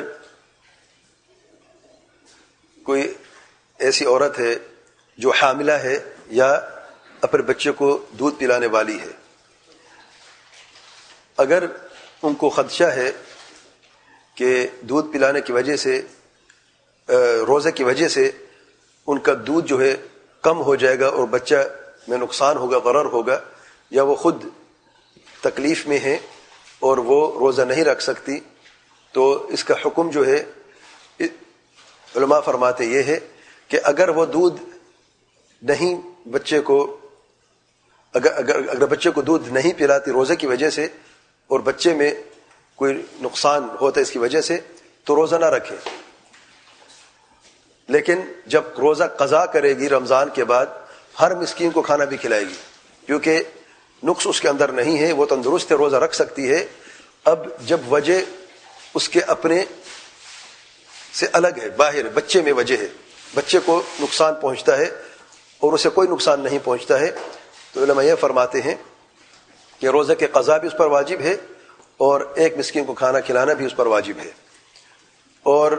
کوئی ایسی عورت ہے جو حاملہ ہے یا اپنے بچے کو دودھ پلانے والی ہے, اگر ان کو خدشہ ہے کہ دودھ پلانے کی وجہ سے, روزے کی وجہ سے ان کا دودھ جو ہے کم ہو جائے گا اور بچہ میں نقصان ہوگا, ضرر ہوگا, یا وہ خود تکلیف میں ہے اور وہ روزہ نہیں رکھ سکتی, تو اس کا حکم جو ہے علماء فرماتے یہ ہے کہ اگر وہ دودھ نہیں بچے کو اگر بچے کو دودھ نہیں پلاتی روزے کی وجہ سے اور بچے میں کوئی نقصان ہوتا ہے اس کی وجہ سے, تو روزہ نہ رکھے. لیکن جب روزہ قضا کرے گی رمضان کے بعد, ہر مسکین کو کھانا بھی کھلائے گی کیونکہ نقص اس کے اندر نہیں ہے, وہ تندرست ہے, روزہ رکھ سکتی ہے. اب جب وجہ اس کے اپنے سے الگ ہے, باہر ہے, بچے میں وجہ ہے, بچے کو نقصان پہنچتا ہے اور اسے کوئی نقصان نہیں پہنچتا ہے, تو علماء یہ فرماتے ہیں کہ روزے کے قضا بھی اس پر واجب ہے اور 1 مسکین کو کھانا کھلانا بھی اس پر واجب ہے. اور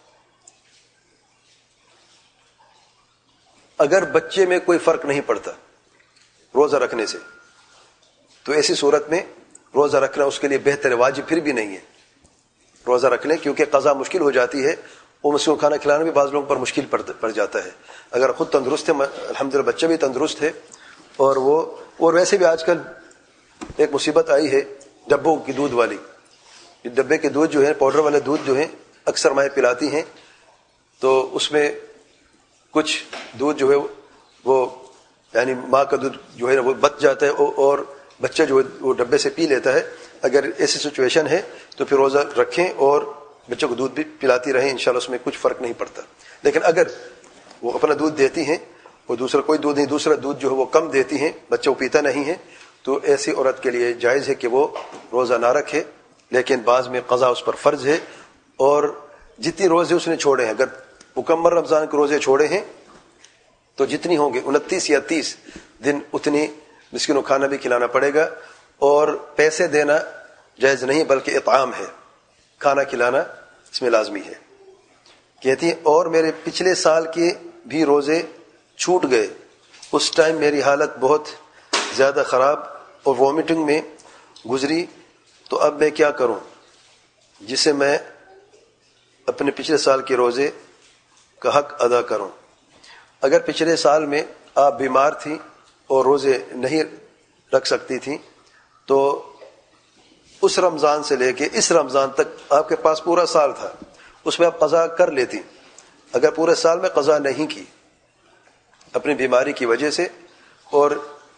اگر بچے میں کوئی فرق نہیں پڑتا روزہ رکھنے سے, تو ایسی صورت میں روزہ رکھنا اس کے لیے بہتر ہے, واجب پھر بھی نہیں ہے روزہ رکھنے, کیونکہ قضا مشکل ہو جاتی ہے. وہ مسکین کو کھانا کھلانا بھی بعض لوگوں پر مشکل پڑ جاتا ہے. اگر خود تندرست ہے, الحمدللہ بچہ بھی تندرست ہے, اور ویسے بھی آج کل ایک مصیبت آئی ہے ڈبوں کی دودھ والی. ڈبے کے دودھ جو ہے, پاؤڈر والے دودھ جو ہیں, اکثر مائیں پلاتی ہیں, تو اس میں کچھ دودھ جو ہے وہ یعنی ماں کا دودھ جو ہے وہ بچ جاتا ہے اور بچہ جو ہے وہ ڈبے سے پی لیتا ہے. اگر ایسی سچویشن ہے تو پھر روزہ رکھیں اور بچوں کو دودھ بھی پلاتی رہیں, انشاءاللہ اس میں کچھ فرق نہیں پڑتا. لیکن اگر وہ اپنا دودھ دیتی ہیں اور دوسرا کوئی دودھ نہیں, دوسرا دودھ جو ہے وہ کم دیتی ہیں, بچہ وہ پیتا نہیں ہے, تو ایسی عورت کے لیے جائز ہے کہ وہ روزہ نہ رکھے, لیکن بعض میں قضا اس پر فرض ہے. اور جتنی روزے اس نے چھوڑے ہیں, اگر مکمل رمضان کے روزے چھوڑے ہیں تو جتنی ہوں گے 29 یا 30 دن اتنی مسکین کو کھانا بھی کھلانا پڑے گا. اور پیسے دینا جائز نہیں بلکہ اطعام ہے, کھانا کھلانا اس میں لازمی ہے. کہتی ہیں اور میرے پچھلے سال کے بھی روزے چھوٹ گئے, اس ٹائم میری حالت بہت زیادہ خراب اور وومٹنگ میں گزری, تو اب میں کیا کروں جسے میں اپنے پچھلے سال کے روزے کا حق ادا کروں؟ اگر پچھلے سال میں آپ بیمار تھیں اور روزے نہیں رکھ سکتی تھیں تو اس رمضان سے لے کے اس رمضان تک آپ کے پاس پورا سال تھا, اس میں آپ قضا کر لیتی. اگر پورے سال میں قضا نہیں کی اپنی بیماری کی وجہ سے اور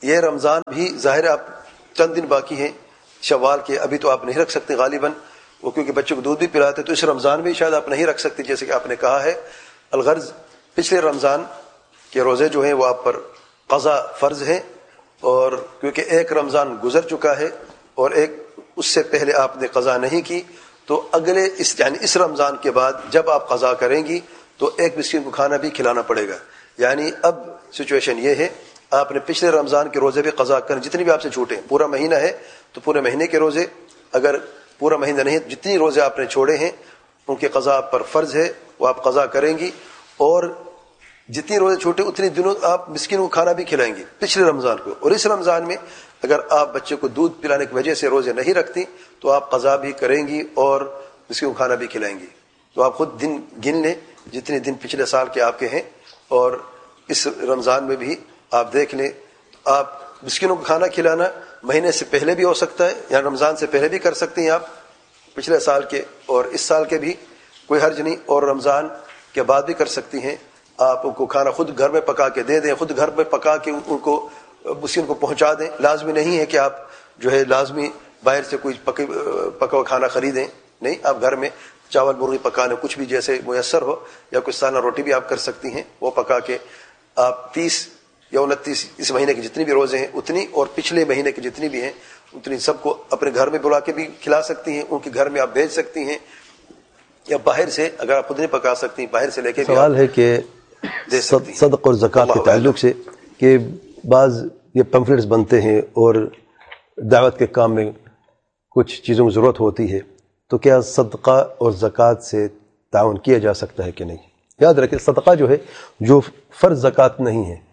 یہ رمضان بھی ظاہر آپ چند دن باقی ہیں شوال کے، ابھی تو آپ نہیں رکھ سکتے غالباً، وہ کیونکہ بچوں کو دودھ بھی پلاتے تو اس رمضان میں شاید آپ نہیں رکھ سکتے جیسے کہ آپ نے کہا ہے۔ الغرض پچھلے رمضان کے روزے جو ہیں وہ آپ پر قضا فرض ہیں، اور کیونکہ ایک رمضان گزر چکا ہے اور ایک اس سے پہلے آپ نے قضا نہیں کی، تو اگلے یعنی اس رمضان کے بعد جب آپ قضا کریں گی تو ایک مسکین کو کھانا بھی کھلانا پڑے گا۔ یعنی اب سچویشن یہ ہے، آپ نے پچھلے رمضان کے روزے بھی قضا کریں، جتنی بھی آپ سے چھوٹے، پورا مہینہ ہے تو پورے مہینے کے روزے، اگر پورا مہینہ نہیں جتنی روزے آپ نے چھوڑے ہیں ان کے قضا آپ پر فرض ہے، وہ آپ قضا کریں گی، اور جتنی روزے چھوٹے اتنی دنوں آپ مسکین کو کھانا بھی کھلائیں گی پچھلے رمضان کو۔ اور اس رمضان میں اگر آپ بچے کو دودھ پلانے کی وجہ سے روزے نہیں رکھتی تو آپ قضا بھی کریں گی اور مسکین کو کھانا بھی کھلائیں گی۔ تو آپ خود دن گن لیں جتنے دن پچھلے سال کے آپ کے ہیں، اور اس رمضان میں بھی آپ دیکھ لیں، آپ مسکینوں کو کھانا کھلانا مہینے سے پہلے بھی ہو سکتا ہے یا رمضان سے پہلے بھی کر سکتے ہیں آپ، پچھلے سال کے اور اس سال کے بھی کوئی حرج نہیں، اور رمضان کے بعد بھی کر سکتی ہیں۔ آپ ان کو کھانا خود گھر میں پکا کے دے دیں، خود گھر میں پکا کے ان کو مسکین کو پہنچا دیں۔ لازمی نہیں ہے کہ آپ جو ہے لازمی باہر سے کوئی پکا ہوا کھانا خریدیں، نہیں، آپ گھر میں چاول مرغی پکانے کچھ بھی جیسے میسر ہو، یا کچھ سالہ روٹی بھی آپ کر سکتی ہیں، وہ پکا کے آپ 30 یا 29 اس مہینے کے جتنی بھی روزے ہیں اتنی، اور پچھلے مہینے کے جتنی بھی ہیں اتنی سب کو اپنے گھر میں بلا کے بھی کھلا سکتی ہیں، ان کے گھر میں آپ بھیج سکتی ہیں، یا باہر سے اگر آپ خود نہیں پکا سکتی باہر سے لے کے بھی سوال ہے کہ صدقہ اور زکوٰۃ کے تعلق سے کہ بعض یہ پمفلیٹس بنتے ہیں اور دعوت کے کام میں کچھ چیزوں کی ضرورت ہوتی ہے، تو کیا صدقہ اور زکوٰۃ سے تعاون کیا جا سکتا ہے کہ نہیں؟ یاد رکھیں صدقہ جو ہے جو فرض زکوٰۃ نہیں ہے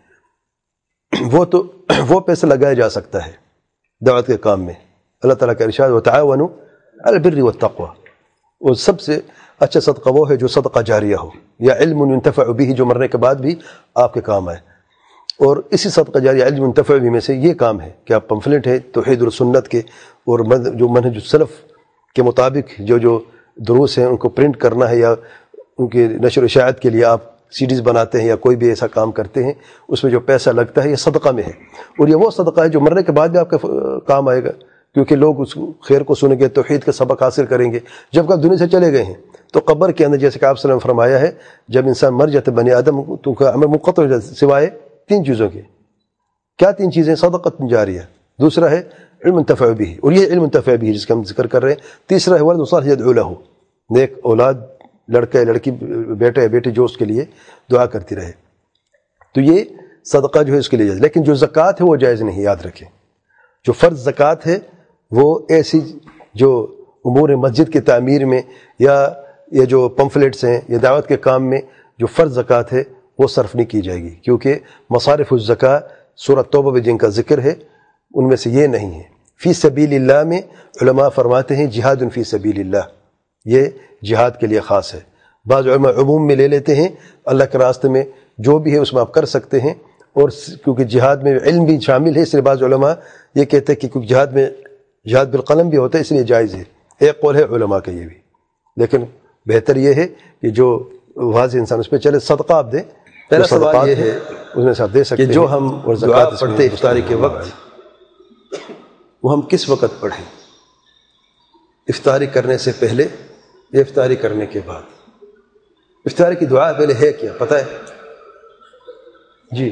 وہ پیسہ لگایا جا سکتا ہے دعوت کے کام میں۔ اللہ تعالیٰ کا ارشاد وتعاونوا علی البر والتقوی، اور سب سے اچھا صدقہ وہ ہے جو صدقہ جاریہ ہو، یا علم ينتفع به جو مرنے کے بعد بھی آپ کے کام آئے۔ اور اسی صدقہ جاریہ علم ينتفع به میں سے یہ کام ہے کہ آپ پمفلٹ ہے توحید اور سنت کے اور جو منہج السلف کے مطابق جو دروس ہیں ان کو پرنٹ کرنا ہے، یا ان کے نشر و اشاعت کے لیے آپ سیڈیز بناتے ہیں یا کوئی بھی ایسا کام کرتے ہیں، اس میں جو پیسہ لگتا ہے یہ صدقہ میں ہے، اور یہ وہ صدقہ ہے جو مرنے کے بعد بھی آپ کا کام آئے گا، کیونکہ لوگ اس خیر کو سنیں گے، توحید کا سبق حاصل کریں گے۔ جب آپ دنیا سے چلے گئے ہیں تو قبر کے اندر جیسے کہ آپ صلی اللہ علیہ وسلم فرمایا ہے جب انسان مر جاتا بنی آدم تو کا عمل منقطع ہو جاتا سوائے 3 چیزوں کے۔ کیا 3 چیزیں؟ صدقۃ جاریہ، دوسرا ہے علم ينتفع به، اور یہ علم ينتفع به جس کا ہم ذکر کر رہے ہیں، تیسرا ہے ولد صالح يدعو له، نیک اولاد، لڑکا ہے لڑکی، بیٹا ہے بیٹی جو اس کے لیے دعا کرتی رہے، تو یہ صدقہ جو ہے اس کے لیے جائز۔ لیکن جو زکوٰۃ ہے وہ جائز نہیں، یاد رکھیں۔ جو فرض زکوٰۃ ہے وہ ایسی جو امور مسجد کی تعمیر میں یا جو پمفلیٹس ہیں یا دعوت کے کام میں جو فرض زکوٰۃ ہے وہ صرف نہیں کی جائے گی، کیونکہ مصارف الزکاة سورۃ توبہ میں جن کا ذکر ہے ان میں سے یہ نہیں ہے۔ فی سبیل اللہ میں علماء فرماتے ہیں جہاد فی سبیل اللہ، یہ جہاد کے لیے خاص ہے۔ بعض علماء عموم میں لے لیتے ہیں، اللہ کے راستے میں جو بھی ہے اس میں آپ کر سکتے ہیں، اور کیونکہ جہاد میں علم بھی شامل ہے اس لیے بعض علماء یہ کہتے ہیں کہ کیونکہ جہاد میں جہاد بالقلم بھی ہوتا ہے اس لیے جائز ہے۔ ایک قول ہے علماء کا یہ بھی، لیکن بہتر یہ ہے کہ جو واضح انسان اس پہ چلے۔ صدقہ آپ دیں، پہلا سوال یہ ہے اس میں سے آپ دے سکتے کہ جو ہم دعا پڑھتے افطاری کے وقت وہ ہم کس وقت پڑھیں؟ افطاری کرنے سے پہلے یا افطاری کرنے کے بعد؟ افطاری کی دعا پہلے ہے کیا پتہ ہے؟ جی،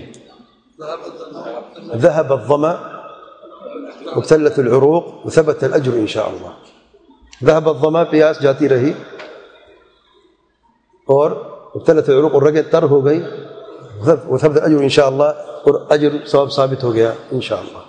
ذهب الظمأ وابتلت العروق وثبت الاجر ان شاء اللہ۔ ذهب الظمأ پیاس جاتی رہی اور ابتلت العروق اور رگیں تر ہو گئی، وثبت الاجر ان شاء اللہ، اور اجر ثواب ثابت ہو گیا ان شاء اللہ۔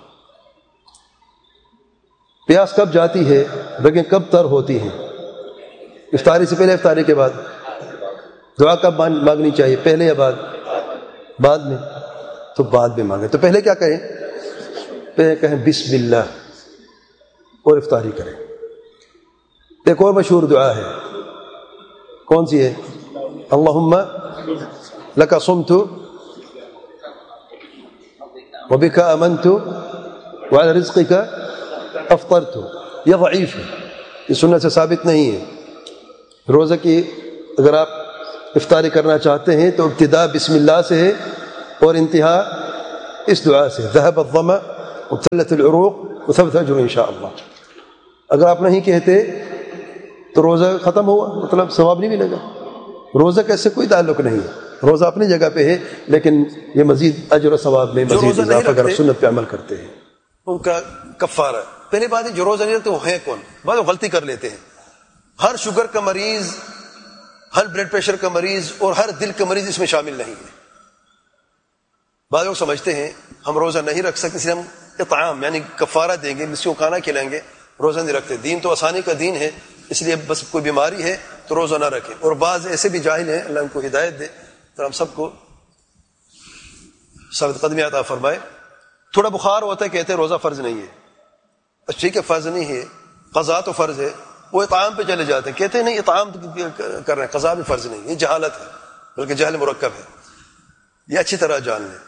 پیاس کب جاتی ہے، رگیں کب تر ہوتی ہیں؟ افطاری سے پہلے افطاری کے بعد؟ دعا کب مانگنی چاہیے، پہلے یا بعد؟ بعد میں، تو بعد میں مانگیں۔ تو پہلے کیا کہیں؟ پہلے کہیں بسم اللہ اور افطاری کریں۔ ایک اور مشہور دعا ہے، کون سی ہے؟ اللہم لک صمت وبک آمنت وعلی رزقک افطرت۔ یہ ضعیف ہے، یہ سنت سے ثابت نہیں ہے۔ روزہ کی اگر آپ افطاری کرنا چاہتے ہیں تو ابتدا بسم اللہ سے ہے اور انتہا اس دعا سے ذهب الظمأ وابتلت العروق وثبت اجر ان شاء اللہ. اگر آپ نہیں کہتے تو روزہ ختم ہوا، مطلب ثواب نہیں ملے گا. روزہ کا اس سے کوئی تعلق نہیں ہے، روزہ اپنی جگہ پہ ہے، لیکن یہ مزید اجر و ثواب میں مزید اضافہ اگر سنت پہ عمل کرتے ہیں ان کا کفارہ. پہلی بات ہے جو روزہ نہیں رکھتے وہ ہیں کون؟ بعض لوگ غلطی کر لیتے ہیں. ہر شوگر کا مریض، ہر بلڈ پریشر کا مریض اور ہر دل کا مریض اس میں شامل نہیں ہے. بعض لوگ سمجھتے ہیں ہم روزہ نہیں رکھ سکتے اس لیے ہم اطعام یعنی کفارہ دیں گے، مسکینوں کو کھانا کھلائیں گے، روزہ نہیں رکھتے. دین تو آسانی کا دین ہے، اس لیے بس کوئی بیماری ہے تو روزہ نہ رکھیں. اور بعض ایسے بھی جاہل ہیں، اللہ ان کو ہدایت دے، تو ہم سب کو ثابت قدمی عطا فرمائے. تھوڑا بخار ہوتا ہے کہتے ہیں روزہ فرض نہیں ہے. ٹھیک ہے فرض نہیں ہے، قضا تو فرض ہے. وہ اطعام پہ چلے جاتے ہیں، کہتے ہیں نہیں اطعام کر رہے ہیں، قضا بھی فرض نہیں. یہ جہالت ہے، بلکہ جہل مرکب ہے. یہ اچھی طرح جان لیں.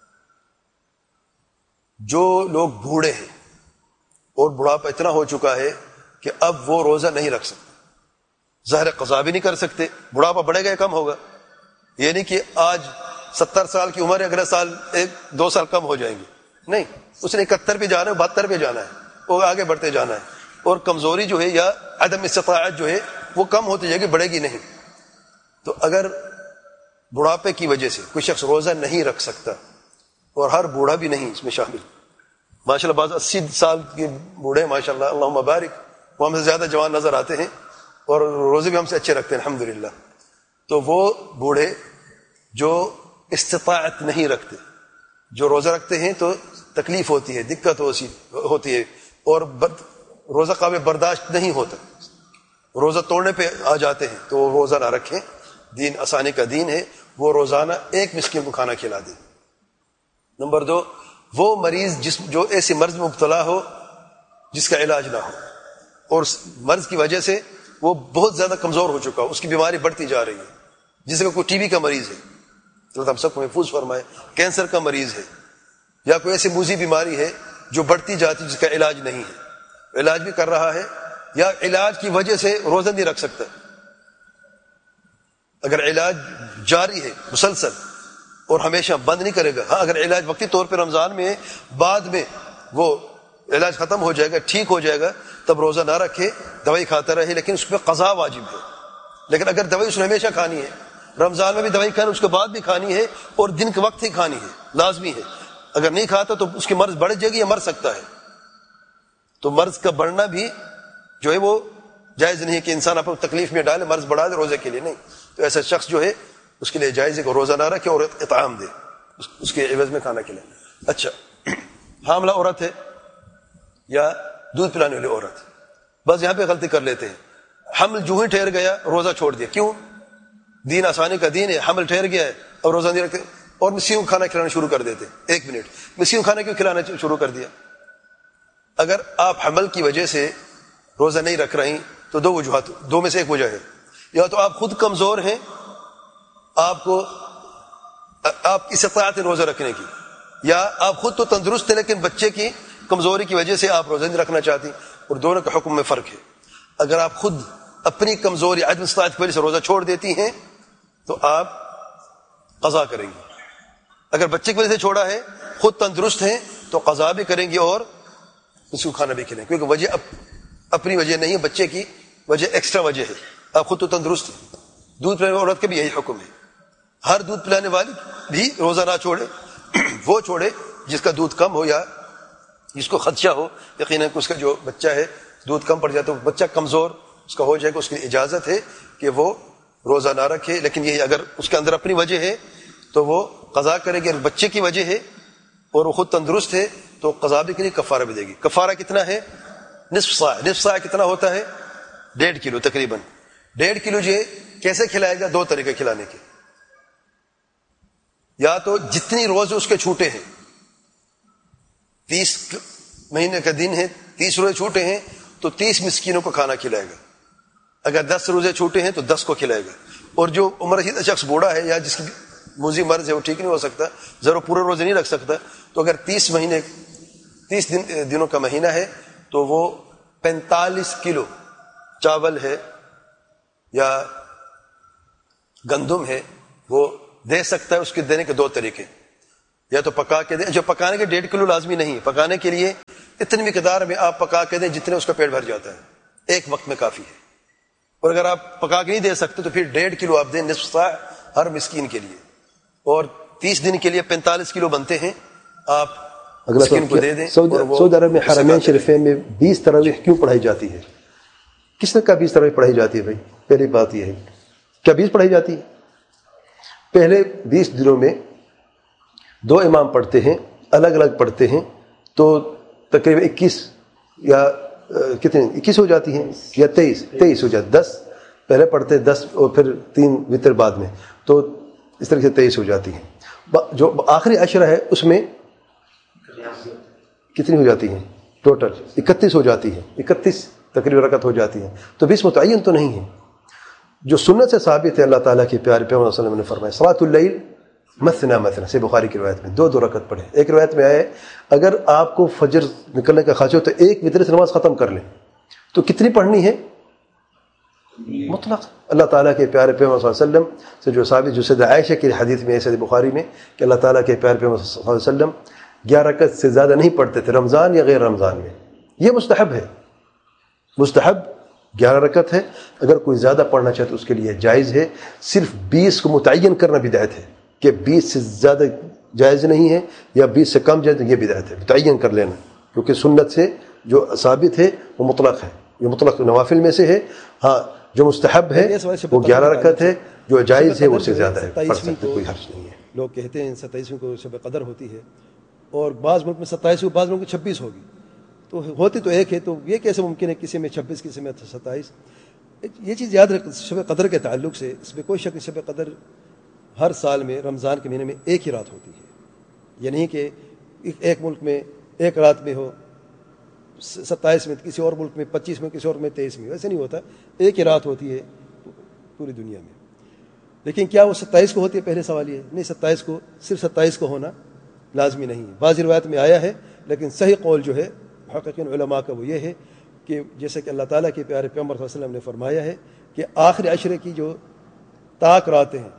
جو لوگ بوڑھے ہیں اور بڑھاپا اتنا ہو چکا ہے کہ اب وہ روزہ نہیں رکھ سکتے، ظاہر قضا بھی نہیں کر سکتے. بڑھاپا بڑھے گا یا کم ہوگا؟ یہ نہیں کہ آج 70 سال کی عمر ہے، اگلے سال 1-2 سال کم ہو جائیں گے. نہیں، اس نے 71 پہ جانا ہے، 72 پہ جانا ہے، وہ آگے بڑھتے جانا ہے. اور کمزوری جو ہے یا عدم استطاعت جو ہے وہ کم ہوتی جائے گی، بڑھے گی نہیں. تو اگر بڑھاپے کی وجہ سے کوئی شخص روزہ نہیں رکھ سکتا، اور ہر بوڑھا بھی نہیں اس میں شامل، ماشاءاللہ بعض 80 سال کے بوڑھے ماشاءاللہ اللہم بارک، وہ ہم سے زیادہ جوان نظر آتے ہیں اور روزے بھی ہم سے اچھے رکھتے ہیں الحمدللہ. تو وہ بوڑھے جو استطاعت نہیں رکھتے، جو روزہ رکھتے ہیں تو تکلیف ہوتی ہے، دقت ہوتی ہے اور روزہ قابل برداشت نہیں ہوتا، روزہ توڑنے پہ آ جاتے ہیں، تو وہ روزہ نہ رکھیں. دین آسانی کا دین ہے. وہ روزانہ 1 مسکین کو کھانا کھلا دیں. نمبر 2، وہ مریض جو ایسے مرض میں مبتلا ہو جس کا علاج نہ ہو اور مرض کی وجہ سے وہ بہت زیادہ کمزور ہو چکا ہو، اس کی بیماری بڑھتی جا رہی ہے، جیسے کہ کوئی ٹی بی کا مریض ہے، اللہ ہم سب کو محفوظ فرمائے، کینسر کا مریض ہے، یا کوئی ایسی موذی بیماری ہے جو بڑھتی جاتی جس کا علاج نہیں ہے، علاج بھی کر رہا ہے یا علاج کی وجہ سے روزہ نہیں رکھ سکتا. اگر علاج جاری ہے مسلسل اور ہمیشہ بند نہیں کرے گا، ہاں اگر علاج وقتی طور پہ رمضان میں بعد میں وہ علاج ختم ہو جائے گا، ٹھیک ہو جائے گا، تب روزہ نہ رکھے، دوائی کھاتا رہے، لیکن اس پہ قضا واجب ہے. لیکن اگر دوائی اس نے ہمیشہ کھانی ہے، رمضان میں بھی دوائی کھانی، اس کے بعد بھی کھانی ہے اور دن کے وقت ہی کھانی ہے، لازمی ہے. اگر نہیں کھاتا تو اس کی مرض بڑھ جائے گی یا مر سکتا ہے. تو مرض کا بڑھنا بھی جو ہے وہ جائز نہیں ہے کہ انسان اپنے تکلیف میں ڈالے، مرض بڑھا دے روزے کے لیے نہیں. تو ایسا شخص جو ہے اس کے لیے جائز ہے کہ روزہ نہ رکھے اور اطعام دے، اس کے عوض میں کھانا کھلائے. اچھا، حاملہ عورت ہے یا دودھ پلانے والی عورت، بس یہاں پہ غلطی کر لیتے ہیں. حمل جو ہی ٹھہر گیا روزہ چھوڑ دیا. کیوں؟ دین آسانی کا دین ہے، حمل ٹھہر گیا ہے اور روزہ نہیں رکھتے اور مسکینوں کو کھانا کھلانا شروع کر دیتے. 1 منٹ، مسکینوں کو کھانا کیوں کھلانا شروع کر دیا؟ اگر آپ حمل کی وجہ سے روزہ نہیں رکھ رہی تو 2 وجوہات، 2 میں سے 1 وجہ ہے. یا تو آپ خود کمزور ہیں، آپ کی استطاعت ہے روزہ رکھنے کی، یا آپ خود تو تندرست ہیں لیکن بچے کی کمزوری کی وجہ سے آپ روزہ نہیں رکھنا چاہتی. اور دونوں کے حکم میں فرق ہے. اگر آپ خود اپنی کمزوری عدم استطاعت کی وجہ سے روزہ چھوڑ دیتی ہیں تو آپ قضا کریں گی. اگر بچے کی وجہ سے چھوڑا ہے، خود تندرست ہیں تو قضا بھی کریں گی اور اس کو کھانا بھی کھلائیں، کیونکہ وجہ اپنی وجہ نہیں ہے، بچے کی وجہ ایکسٹرا وجہ ہے. آپ خود تو تندرست ہیں. دودھ پلانے والی عورت کا بھی یہی حکم ہے. ہر دودھ پلانے والی بھی روزہ نہ چھوڑے، وہ چھوڑے جس کا دودھ کم ہو یا جس کو خدشہ ہو یقیناً کہ اس کا جو بچہ ہے دودھ کم پڑ جاتا ہے، بچہ کمزور اس کا ہو جائے گا، اس کی اجازت ہے کہ وہ روزہ نہ رکھے. لیکن یہ اگر اس کے اندر اپنی وجہ ہے تو وہ قضا کرے گی. اگر بچے کی وجہ ہے اور وہ خود تندرست ہے تو قضا بھی کرے گی، کفارہ بھی دے گی. کفارہ کتنا ہے؟ نصف صاع. نصف صاع کتنا ہوتا ہے؟ 1.5 کلو تقریباً. 1.5 کلو جو کیسے کھلائے گا؟ 2 طریقے کھلانے کے. یا تو جتنی روزے اس کے چھوٹے ہیں، 30 مہینے کا دن ہے، 30 روزے چھوٹے ہیں تو 30 مسکینوں کو کھانا کھلائے گا. اگر 10 روزے چھوٹے ہیں تو 10 کو کھلائے گا. اور جو عمر رسیدہ شخص بوڑھا ہے یا جس کی موذی مرض ہے وہ ٹھیک نہیں ہو سکتا، ضرور پورے روزے نہیں رکھ سکتا، تو اگر 30 دنوں کا مہینہ ہے تو وہ 45 کلو چاول ہے یا گندم ہے وہ دے سکتا ہے. اس کے دینے کے 2 طریقے. یا تو پکا کے دیں. جو پکانے کے 1.5 کلو لازمی نہیں, پکانے کے لیے اتنی مقدار میں آپ پکا کے دیں جتنے اس کا پیٹ بھر جاتا ہے, ایک وقت میں کافی ہے. اور اگر آپ پکا کے نہیں دے سکتے تو پھر 1.5 کلو آپ دیں, نصف صاع ہر مسکین کے لیے, اور 30 دن کے لیے 45 کلو بنتے ہیں, آپ مسکین کو دے دیں. سعودی عرب میں حرمین شریفین میں 20 تراویح کیوں پڑھائی جاتی ہے؟ کس نے کہا 20 تراویح پڑھائی جاتی ہے بھائی؟ پہلی بات یہ ہے, کیا 20 پڑھائی جاتی ہے؟ پہلے 20 دنوں میں 2 امام پڑھتے ہیں, الگ الگ پڑھتے ہیں, تو تقریباً 21 یا کتنے 21 ہو جاتی ہیں یا 23 ہو جاتی. 10 پہلے پڑھتے 10 اور پھر 3 وتر بعد میں, تو اس طرح سے 23 ہو جاتی ہیں. جو آخری عشرہ ہے اس میں کتنی ہو جاتی ہیں ٹوٹل؟ 31 ہو جاتی ہے, 31 تقریباً رکعت ہو جاتی ہیں. تو 20 متعین تو نہیں ہے. جو سنت سے ثابت ہے, اللہ تعالیٰ کے پیارے پیغمبر صلی اللہ علیہ وسلم نے فرمایا صلاۃ اللیل مثنا مثنا, سے بخاری کی روایت میں 2 رکعت پڑھیں. ایک روایت میں آئے اگر آپ کو فجر نکلنے کا خواہش ہو تو ایک وتر سے نماز ختم کر لیں. تو کتنی پڑھنی ہے؟ مطلق. اللہ تعالیٰ کے پیارے پیغمبر صلی اللہ علیہ وسلم سے جو ثابت, جو سیدہ عائشہ کی حدیث میں ہے صحیح بخاری میں, کہ اللہ تعالیٰ کے پیارے پیغمبر صلی اللہ علیہ وسلم 11 رکعت سے زیادہ نہیں پڑھتے تھے رمضان یا غیر رمضان میں. یہ مستحب ہے, مستحب 11 رکعت ہے. اگر کوئی زیادہ پڑھنا چاہے تو اس کے لیے جائز ہے. صرف 20 کو متعین کرنا بدعت ہے, کہ 20 سے زیادہ جائز نہیں ہے یا 20 سے کم جائز, یہ بدعت ہے. متعین کر لینا, کیونکہ سنت سے جو ثابت ہے وہ مطلق ہے, یہ مطلق نوافل میں سے ہے. ہاں جو مستحب ہے وہ 11 رکعت ہے, جو جائز ہے وہ سے زیادہ ہے, پڑھ سکتے, کوئی حرج نہیں ہے. لوگ کہتے ہیں 27ویں کو شب قدر ہوتی ہے, اور بعض ملک میں 27 کو, بعض ملک میں 26 ہوگی. تو ہوتی تو ایک ہے, تو یہ کیسے ممکن ہے کسی میں 26 کسی میں 27؟ یہ چیز یاد رکھ شب قدر کے تعلق سے, اس میں کوئی شک نہیں. شب قدر ہر سال میں رمضان کے مہینے میں ایک ہی رات ہوتی ہے. یہ نہیں کہ ایک ملک میں ایک رات میں ہو 27 میں, کسی اور ملک میں 25 میں, کسی اور میں 23 میں, ایسے نہیں ہوتا. ایک ہی رات ہوتی ہے پوری دنیا میں. لیکن کیا وہ 27 کو ہوتی ہے؟ پہلے سوال یہ ہے. نہیں, 27 کو صرف 27 کو ہونا لازمی نہیں ہے. بعض روایت میں آیا ہے, لیکن صحیح قول جو ہے محققین علماء کا وہ یہ ہے کہ جیسے کہ اللہ تعالیٰ کے پیارے پیغمبر صلی اللہ علیہ وسلم نے فرمایا ہے کہ آخری عشرے کی جو طاق راتیں ہیں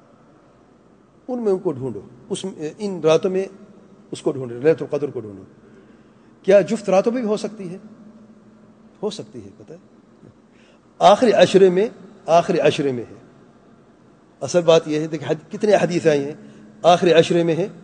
ان میں ان کو ڈھونڈو, ان راتوں میں اس کو ڈھونڈو, لیلۃ القدر کو ڈھونڈو. کیا جفت راتوں میں بھی ہو سکتی ہے؟ ہو سکتی ہے, پتہ ہے. آخری عشرے میں ہے. اصل بات یہ ہے کہ کتنے حدیث آئی ہیں آخری عشرے میں ہے.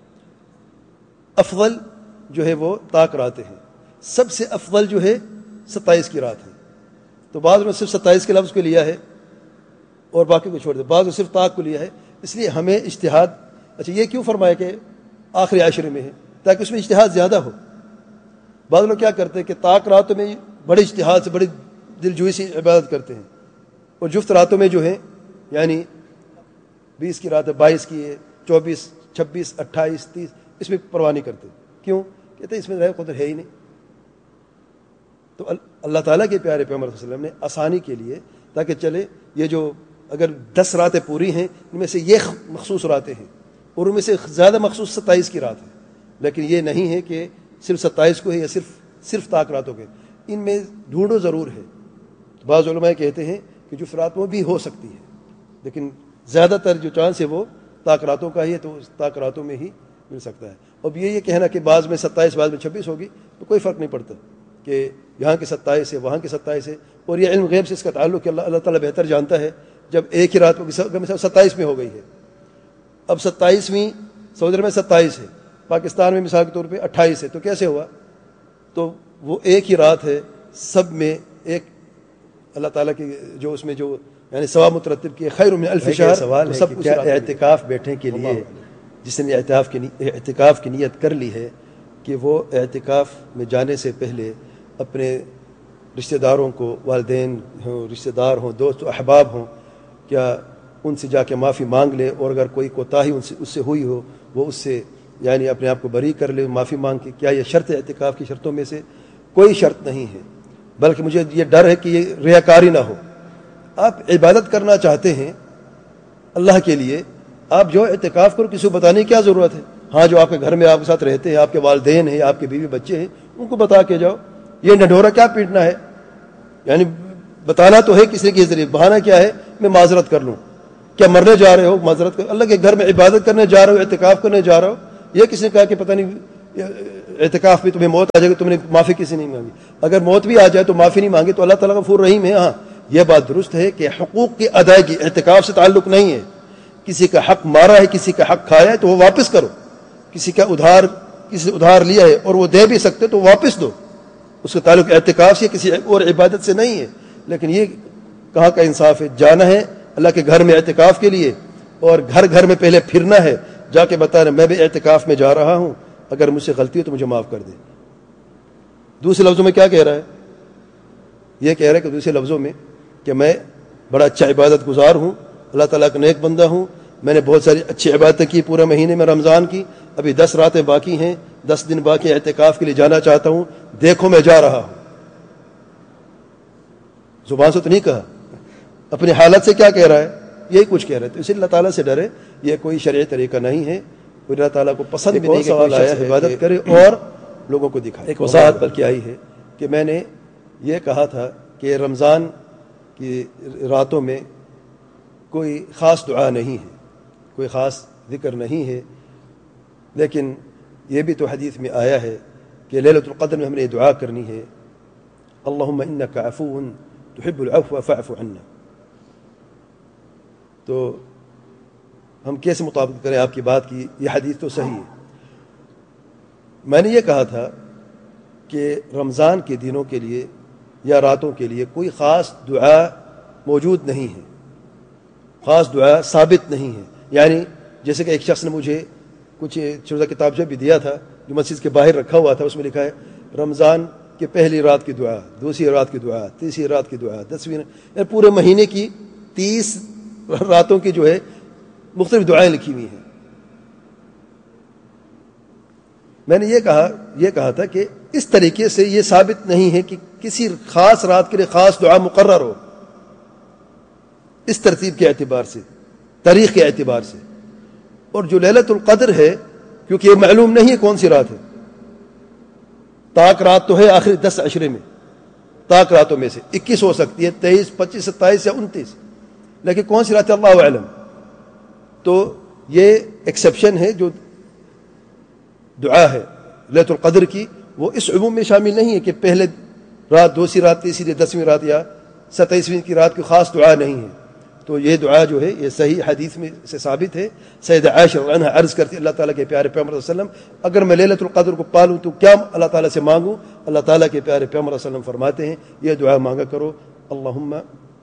افضل جو ہے وہ طاق راتیں ہیں. سب سے افضل جو ہے 27 کی رات ہے. تو بعض میں صرف 27 کے لفظ کو لیا ہے اور باقی کو چھوڑ دیا, بعض میں صرف طاق کو لیا ہے. اس لیے ہمیں اجتہاد, اچھا یہ کیوں فرمایا کہ آخری عشرے میں ہے؟ تاکہ اس میں اجتہاد زیادہ ہو. بعض لوگ کیا کرتے ہیں کہ طاق راتوں میں بڑے اجتہاد سے, بڑی دلجوئی سے عبادت کرتے ہیں, اور جفت راتوں میں جو ہے یعنی 20 کی رات ہے, 22 کی ہے, 24, 26, 28, 30, اس میں پرواہ نہیں کرتے. کیوں؟ کہتے ہیں اس میں رہ قدر ہے ہی نہیں. تو اللہ تعالیٰ کے پیارے پیغمبر صلی اللہ علیہ وسلم نے آسانی کے لیے, تاکہ چلے یہ جو اگر 10 راتیں پوری ہیں ان میں سے یہ مخصوص راتیں ہیں, اور ان میں سے زیادہ مخصوص 27 کی رات ہے. لیکن یہ نہیں ہے کہ صرف 27 کو ہے یا صرف طاق راتوں کے, ان میں ڈھونڈو ضرور ہے. بعض علماء کہتے ہیں کہ جو رات میں بھی ہو سکتی ہے, لیکن زیادہ تر جو چانس ہے وہ طاق راتوں کا ہی ہے, تو طاق راتوں میں ہی مل سکتا ہے. اب یہ کہنا کہ بعض میں 27 بعض میں 26 ہوگی تو کوئی فرق نہیں پڑتا کہ یہاں کے 27 ہے وہاں کے 27 ہے. اور یہ علم غیب سے اس کا تعلق کہ اللہ تعالیٰ بہتر جانتا ہے. جب ایک ہی رات کو مثلا 27 میں ہو گئی ہے, اب 27ویں سعودی عرب میں 27 ہے, پاکستان میں مثال کے طور پہ 28 ہے, تو کیسے ہوا؟ تو وہ ایک ہی رات ہے, سب میں ایک اللہ تعالیٰ کی جو اس میں جو یعنی ثواب مترتب کیے, خیر من الف شہر. سوال ہے کہ کیا اعتکاف بیٹھنے کے لیے جس نے اعتکاف کی نیت کر لی ہے کہ وہ اعتکاف میں جانے سے پہلے اپنے رشتہ داروں کو, والدین ہوں, رشتہ دار ہوں, دوست و احباب ہوں, کیا ان سے جا کے معافی مانگ لے, اور اگر کوئی کوتاہی اس سے ہوئی ہو وہ اس سے یعنی اپنے آپ کو بری کر لے معافی مانگ کے؟ کیا یہ شرط اعتکاف کی شرطوں میں سے؟ کوئی شرط نہیں ہے, بلکہ مجھے یہ ڈر ہے کہ یہ ریاکاری نہ ہو. آپ عبادت کرنا چاہتے ہیں اللہ کے لیے, آپ جو اعتکاف کرو, کسی کو بتانے کی کیا ضرورت ہے؟ ہاں جو آپ کے گھر میں آپ کے ساتھ رہتے ہیں, آپ کے والدین ہیں, آپ کے بیوی بچے ہیں, ان کو بتا کے جاؤ. یہ ڈھنڈورا کیا پیٹنا ہے؟ یعنی بتانا تو ہے کسی کے ذریعے, بہانہ کیا ہے میں معذرت کر لوں. کیا مرنے جا رہے ہو؟ معذرت کر، اللہ کے گھر میں عبادت کرنے جا رہے ہو، اعتکاف کرنے جا رہے ہو؟ یہ کس نے کہا کہ پتہ نہیں اعتکاف میں تمہیں موت آ جائے گی، تم نے معافی کسی نہیں مانگی؟ اگر موت بھی آ جائے تو معافی نہیں مانگی تو اللہ تعالیٰ غفور رحیم ہے۔ ہاں یہ بات درست ہے کہ حقوق کی ادائیگی اعتکاف سے تعلق نہیں ہے۔ کسی کا حق مارا ہے، کسی کا حق کھایا ہے تو وہ واپس کرو، کسی سے ادھار لیا ہے اور وہ دے بھی سکتے تو واپس دو، اس کا تعلق اعتکاف سے کسی اور عبادت سے نہیں ہے۔ لیکن یہ کہاں کا انصاف ہے؟ جانا ہے اللہ کے گھر میں اعتکاف کے لیے اور گھر گھر میں پہلے پھرنا ہے، جا کے بتانا میں بھی اعتکاف میں جا رہا ہوں، اگر مجھ سے غلطی ہو تو مجھے معاف کر دے۔ دوسرے لفظوں میں کیا کہہ رہا ہے؟ یہ کہہ رہا ہے کہ دوسرے لفظوں میں کہ میں بڑا اچھا عبادت گزار ہوں، اللہ تعالیٰ کا نیک بندہ ہوں، میں نے بہت ساری اچھی عبادتیں کی پورے مہینے میں رمضان کی، ابھی 10 راتیں باقی ہیں، 10 دن باقی اعتکاف کے لیے جانا چاہتا ہوں، دیکھو میں جا رہا ہوں۔ زبان سے تو نہیں کہا، اپنی حالت سے کیا کہہ رہا ہے؟ یہی کچھ کہہ رہا ہے۔ تو اسی اللہ تعالیٰ سے ڈرے، یہ کوئی شرعی طریقہ نہیں ہے، اللہ تعالیٰ کو پسند بھی نہیں کہ کوئی شخص عبادت کرے اور لوگوں کو دکھائے۔ ایک وضاحت بلکہ آئی ہے کہ میں نے یہ کہا تھا کہ رمضان کی راتوں میں کوئی خاص دعا نہیں ہے، کوئی خاص ذکر نہیں ہے، لیکن یہ بھی تو حدیث میں آیا ہے کہ لیلۃ القدر میں ہم نے دعا کرنی ہے، اللہم انک عفو تحب العفو فاعف عنا۔ تو ہم کیسے مطابقت کریں آپ کی بات کی؟ یہ حدیث تو صحیح ہے۔ میں نے یہ کہا تھا کہ رمضان کے دنوں کے لیے یا راتوں کے لیے کوئی خاص دعا موجود نہیں ہے، خاص دعا ثابت نہیں ہے۔ یعنی جیسے کہ ایک شخص نے مجھے کچھ چھوٹا کتابچہ بھی دیا تھا جو مسجد کے باہر رکھا ہوا تھا، اس میں لکھا ہے رمضان کے پہلی رات کی دعا، دوسری رات کی دعا، تیسری رات کی دعا، 10ویں، یعنی پورے مہینے کی 30 راتوں کی جو ہے مختلف دعائیں لکھی ہوئی ہیں۔ میں نے یہ کہا تھا کہ اس طریقے سے یہ ثابت نہیں ہے کہ کسی خاص رات کے لیے خاص دعا مقرر ہو، اس ترتیب کے اعتبار سے، تاریخ کے اعتبار سے۔ اور جو لیلۃ القدر ہے، کیونکہ یہ معلوم نہیں ہے کون سی رات ہے، طاق رات تو ہے آخری 10 عشرے میں، طاق راتوں میں سے 21 ہو سکتی ہے، 23، 25، 27 یا 29، لیکن کون سی رات ہے اللہ اعلم۔ تو یہ ایکسیپشن ہے، جو دعا ہے لیلۃ القدر کی، وہ اس عموم میں شامل نہیں ہے کہ پہلے رات، دوسری رات، تیسری، 10ویں رات یا 27ویں کی رات کی خاص دعا نہیں ہے۔ تو یہ دعا جو ہے یہ صحیح حدیث میں سے ثابت ہے۔ سیدہ عائشہ رضی اللہ عنہا عرض کرتی اللہ تعالیٰ کے پیارے پیغمبر صلی اللہ علیہ وسلم اگر میں لیلۃ القدر کو پالوں تو کیا اللہ تعالیٰ سے مانگوں؟ اللہ تعالیٰ کے پیارے پیغمبر صلی اللہ علیہ وسلم فرماتے ہیں یہ دعا مانگا کرو، اللہم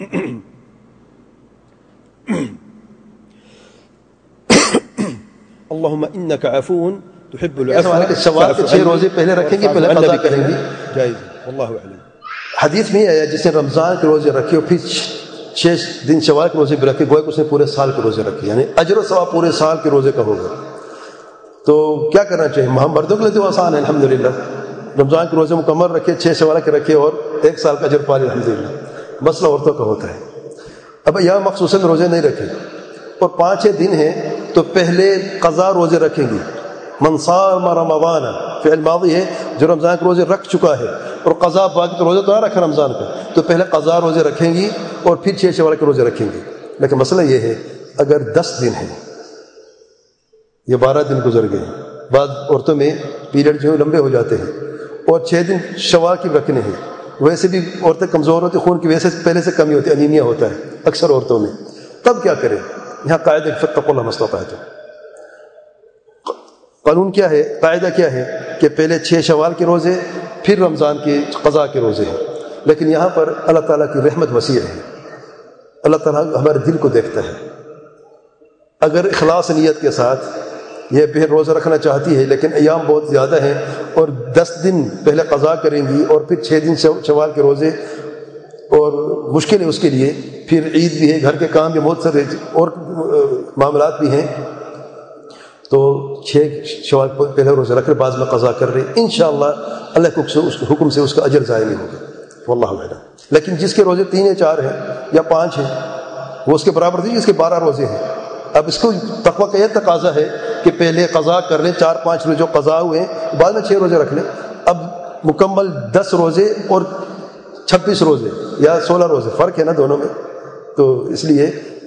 اللہم انک عفو تحب العفو۔ سوال کے 6 روزے پہلے رکھیں گے، پہلے قضا کریں گے، جائز، واللہ اعلم۔ حدیث میں آیا جس نے رمضان کے روزے رکھے اور پھر 6 دن شوال کے روزے بھی رکھے، گویا کہ اس نے پورے سال کے روزے رکھے، یعنی اجر و ثواب پورے سال کے روزے کا ہوگا۔ تو کیا کرنا چاہیے؟ ہم مردوں کے لیے تو آسان ہے الحمدللہ، رمضان کے روزے مکمل رکھے، 6 شوال کے رکھے اور 1 سال کا اجر پا لیا الحمدللہ۔ مسئلہ عورتوں کا ہوتا ہے، اب یہاں مخصوصاً روزے نہیں رکھے اور 5-6 دن ہیں تو پہلے قضا روزے رکھیں گے۔ من صام رمضان، فعل ماضی ہے، جو رمضان کے روزے رکھ چکا ہے اور قضا باقی تو روزے تو نہ رکھا رمضان کا، تو پہلے قضا روزے رکھیں گی اور پھر 6 شوال کے روزے رکھیں گے۔ لیکن مسئلہ یہ ہے اگر 10 دن ہیں یا 12 دن گزر گئے، بعض عورتوں میں پیریڈ جو ہے لمبے ہو جاتے ہیں اور 6 دن شوال کی رکھنے ہیں، ویسے بھی عورتیں کمزور ہوتی، خون کی وجہ سے پہلے سے کمی ہوتی ہے، انیمیا ہوتا ہے اکثر عورتوں میں، تب کیا کریں؟ یہاں قاعدہ فاتقوا اللہ ما استطعتم، قانون کیا ہے، قاعدہ کیا ہے کہ پہلے 6 شوال کے روزے پھر رمضان کے قضا کے روزے ہیں۔ لیکن یہاں پر اللہ تعالیٰ کی رحمت وسیع ہے، اللہ تعالیٰ ہمارے دل کو دیکھتا ہے۔ اگر اخلاص نیت کے ساتھ یہ پھر روزہ رکھنا چاہتی ہے لیکن ایام بہت زیادہ ہیں اور 10 دن پہلے قضا کریں گی اور پھر 6 دن شوال کے روزے، اور مشکل ہے اس کے لیے، پھر عید بھی ہے، گھر کے کام بھی بہت سارے اور معاملات بھی ہیں، تو 6 شوال پہلے روزے رکھ رہے، بعض میں قضا کر رہے، انشاءاللہ اللہ کو اس حکم سے اس کا اجر ضائع نہیں ہوگا، واللہ اعلم۔ لیکن جس کے روزے 3 یا 4 ہیں یا 5 ہیں وہ اس کے برابر تھی جس کے 12 روزے ہیں۔ اب اس کو تقویٰ کا یہ تقاضا ہے کہ پہلے قضا کر لیں، 4-5 روزے جو قضا ہوئے ہیں بعد میں 6 روزے رکھ لیں۔ اب مکمل 10 روزے اور 26 روزے یا 16 روزے، فرق ہے نا دونوں میں، تو اس لیے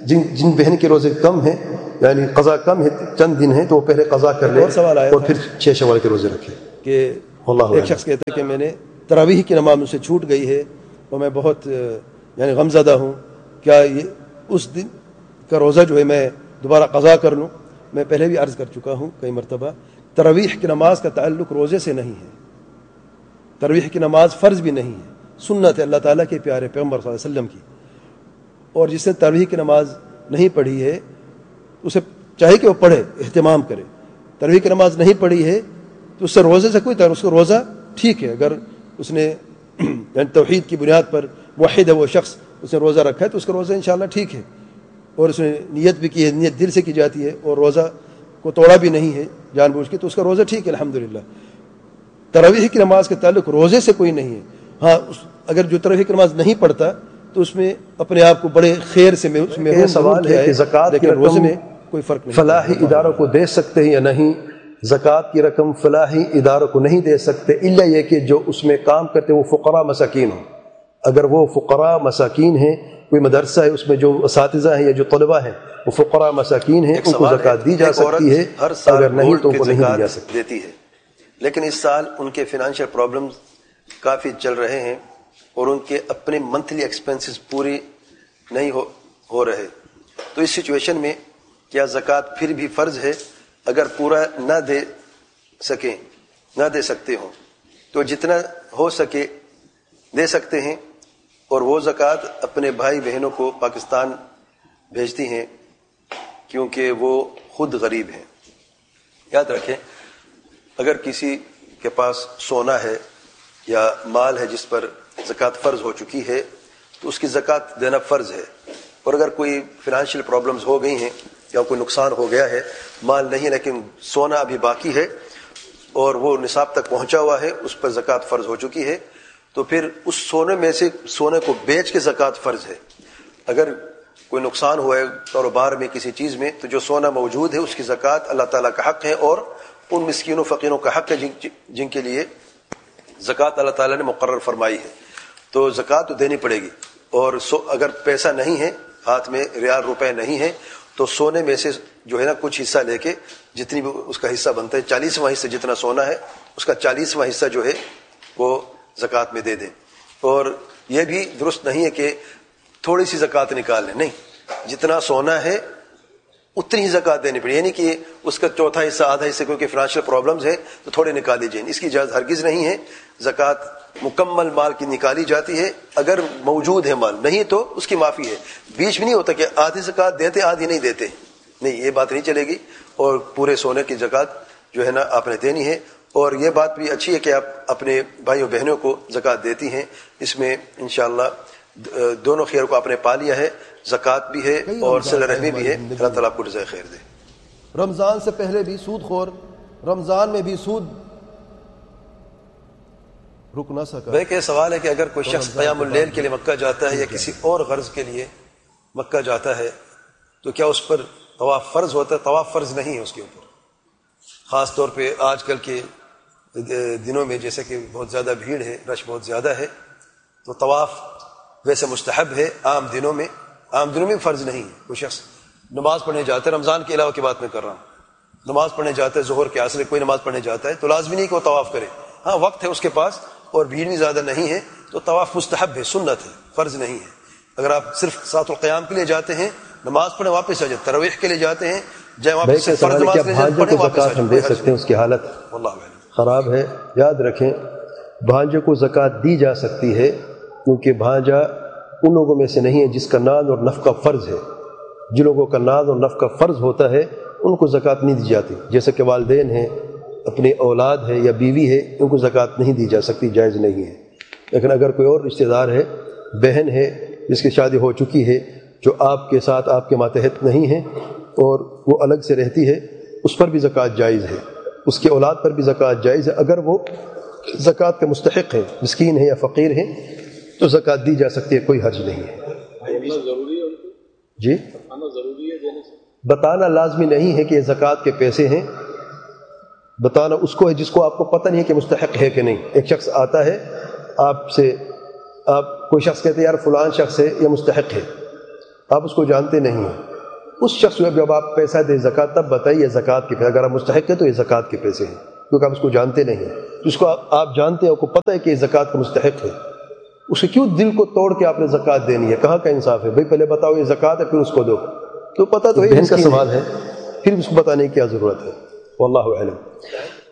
جن بہن کے روزے کم ہیں یعنی قضا کم ہے چند دن ہیں تو وہ پہلے قضا کر لے اور سوال آیا اور پھر 6 شوال کے روزے رکھے. کہ ایک شخص کہتے ہیں کہ میں نے تراویح کی نماز مجھ سے چھوٹ گئی ہے اور میں بہت یعنی غمزدہ ہوں, کیا یہ اس دن کا روزہ جو ہے میں دوبارہ قضا کر لوں؟ میں پہلے بھی عرض کر چکا ہوں کئی مرتبہ, تراویح کی نماز کا تعلق روزے سے نہیں ہے. تراویح کی نماز فرض بھی نہیں ہے, سنت ہے اللہ تعالیٰ کے پیارے پیغمبر صلی اللہ علیہ وسلم کی. اور جس نے تراویح کی نماز نہیں پڑھی ہے اسے چاہیے کہ وہ پڑھے, اہتمام کرے. تراویح کی نماز نہیں پڑھی ہے تو اس سے روزے سے کوئی اس کو روزہ ٹھیک ہے, اگر اس نے یعنی توحید کی بنیاد پر موحد ہے وہ شخص, اس نے روزہ رکھا ہے تو اس کا روزہ انشاءاللہ ٹھیک ہے, اور اس نے نیت بھی کی ہے, نیت دل سے کی جاتی ہے اور روزہ کو توڑا بھی نہیں ہے جان بوجھ کے, تو اس کا روزہ ٹھیک ہے الحمدللہ. تراویح کی نماز کا تعلق روزے سے کوئی نہیں ہے. ہاں اگر جو تراویح کی نماز نہیں پڑھتا تو اس میں اپنے آپ کو بڑے خیر سے یہ سوال ہے کہ زکوٰۃ کی روزے میں رقم کوئی فرق نہیں, فلاحی اداروں کو دے سکتے ہیں یا نہیں؟ زکوٰۃ کی رقم فلاحی اداروں کو نہیں دے سکتے الا یہ کہ جو اس میں کام کرتے وہ فقراء مساکین ہوں. اگر وہ فقراء مساکین ہیں, کوئی مدرسہ ہے اس میں جو اساتذہ ہیں یا جو طلباء ہیں وہ فقراء مساکین ہیں, ان کو زکوٰۃ دی جا سکتی ہے, اگر نہیں تو ان کو نہیں دی جا سکتی. دیتی ہے. لیکن اس سال ان کے فائنینشیل پرابلمز کافی چل رہے ہیں اور ان کے اپنے منتھلی ایکسپنسز پوری نہیں ہو رہے, تو اس سچویشن میں کیا زکوٰۃ پھر بھی فرض ہے؟ اگر پورا نہ دے سکتے ہوں تو جتنا ہو سکے دے سکتے ہیں, اور وہ زکوٰۃ اپنے بھائی بہنوں کو پاکستان بھیجتی ہیں کیونکہ وہ خود غریب ہیں. یاد رکھیں اگر کسی کے پاس سونا ہے یا مال ہے جس پر زکوٰۃ فرض ہو چکی ہے تو اس کی زکوٰۃ دینا فرض ہے. اور اگر کوئی فائنینشیل پرابلمز ہو گئی ہیں یا کوئی نقصان ہو گیا ہے, مال نہیں لیکن سونا ابھی باقی ہے اور وہ نصاب تک پہنچا ہوا ہے, اس پر زکوٰۃ فرض ہو چکی ہے, تو پھر اس سونے میں سے سونے کو بیچ کے زکوٰۃ فرض ہے. اگر کوئی نقصان ہوا ہے کاروبار میں کسی چیز میں تو جو سونا موجود ہے اس کی زکوٰۃ اللہ تعالیٰ کا حق ہے, اور ان مسکینوں فقیروں کا حق ہے جن کے لیے زکوٰۃ اللہ تعالیٰ نے مقرر فرمائی ہے, تو زکوٰۃ تو دینی پڑے گی. اور اگر پیسہ نہیں ہے ہاتھ میں, ریال روپے نہیں ہے, تو سونے میں سے جو ہے نا کچھ حصہ لے کے جتنی بھی اس کا حصہ بنتا ہے 40واں حصہ جتنا سونا ہے اس کا 40واں حصہ جو ہے وہ زکوٰۃ میں دے دیں. اور یہ بھی درست نہیں ہے کہ تھوڑی سی زکوٰۃ نکال لیں, نہیں, جتنا سونا ہے اتنی ہی زکوٰۃ دینی پڑے, یعنی کہ اس کا چوتھا حصہ آدھا حصہ کیونکہ فائنینشیل پرابلمز ہے تو تھوڑے نکال لیجیے, اس کی اجازت ہرگز نہیں ہے. زکوٰۃ مکمل مال کی نکالی جاتی ہے, اگر موجود ہے مال, نہیں تو اس کی معافی ہے. بیچ میں نہیں ہوتا کہ آدھی زکوٰۃ دیتے آدھی نہیں دیتے, نہیں, یہ بات نہیں چلے گی. اور پورے سونے کی زکوٰۃ جو ہے نا آپ نے دینی ہے. اور یہ بات بھی اچھی ہے کہ آپ اپنے بھائیوں بہنوں کو زکوٰۃ دیتی ہیں, اس میں انشاءاللہ دونوں خیر کو آپ نے پا لیا ہے, زکوٰۃ بھی ہے اور صلہ رحمی بھی ہے. اللہ تعالیٰ آپ کو جزائے خیر دے. رمضان سے پہلے بھی سود خور, رمضان میں بھی سود رک نہ سکا. بھائی کہ سوال ہے کہ اگر کوئی شخص قیام اللیل کے لیے مکہ جاتا ہے یا کسی اور غرض کے لیے مکہ جاتا ہے تو کیا اس پر طواف فرض ہوتا ہے؟ طواف فرض نہیں ہے اس کے اوپر, خاص طور پہ آج کل کے دنوں میں جیسے کہ بہت زیادہ بھیڑ ہے, رش بہت زیادہ ہے, تو طواف ویسے مستحب ہے. عام دنوں میں فرض نہیں ہے. کوئی شخص نماز پڑھنے جاتا ہے, رمضان کے علاوہ کی بات میں کر رہا ہوں, نماز پڑھنے جاتا ہے ظہر کے عصر کوئی نماز پڑھنے جاتا ہے تو لازمی نہیں کہ وہ طواف کرے. ہاں وقت ہے اس کے پاس اور بھیڑ بھی زیادہ نہیں ہے تو طواف مستحب ہے, سنت ہے, فرض نہیں ہے. اگر آپ صرف ساعت القیام کے لیے جاتے ہیں نماز پڑھیں واپس آ جائیں, تراویح کے لیے جاتے ہیں جائیں واپس, فرض نماز کے لیے پڑھیں واپس آ ہم دے سکتے ہیں, اس کی حالت خراب ہے. یاد رکھیں بھانجے کو زکوٰۃ دی جا سکتی ہے کیونکہ بھانجا ان لوگوں میں سے نہیں ہے جس کا نان اور نفقہ فرض ہے. جن لوگوں کا نان اور نفقہ فرض ہوتا ہے ان کو زکوٰۃ نہیں دی جاتی, جیسے کہ والدین ہیں, اپنی اولاد ہے یا بیوی ہے, ان کو زکوٰۃ نہیں دی جا سکتی, جائز نہیں ہے. لیکن اگر کوئی اور رشتہ دار ہے, بہن ہے جس کی شادی ہو چکی ہے, جو آپ کے ساتھ آپ کے ماتحت نہیں ہے اور وہ الگ سے رہتی ہے, اس پر بھی زکوٰۃ جائز ہے, اس کے اولاد پر بھی زکوٰۃ جائز ہے. اگر وہ زکوٰۃ کے مستحق ہے, مسکین ہے یا فقیر ہے, تو زکوٰۃ دی جا سکتی ہے, کوئی حرج نہیں ہے. جی بتانا لازمی نہیں ہے کہ یہ زکوٰۃ کے پیسے ہیں, بتانا اس کو ہے جس کو آپ کو پتہ نہیں ہے کہ مستحق ہے کہ نہیں. ایک شخص آتا ہے آپ سے, آپ کوئی شخص کہتے ہیں یار فلان شخص ہے یہ مستحق ہے, آپ اس کو جانتے نہیں ہیں، اس شخص کو جب آپ پیسہ دیں زکوٰۃ تب بتائیے زکوٰۃ کے پیسے، اگر آپ مستحق ہیں تو یہ زکوٰۃ کے پیسے ہیں، کیونکہ آپ اس کو جانتے نہیں ہیں۔ جس کو آپ جانتے ہیں، آپ کو پتہ ہے کہ یہ زکوٰۃ کا مستحق ہے، اسے کیوں دل کو توڑ کے آپ نے زکوٰۃ دینی ہے؟ کہاں کا انصاف ہے بھائی؟ پہلے بتاؤ یہ زکوٰۃ ہے پھر اس کو دو، تو پتہ تو ہے بہن کا مسکین سوال ہے، پھر اس کو بتانے کی کیا ضرورت ہے؟ واللہ اعلم۔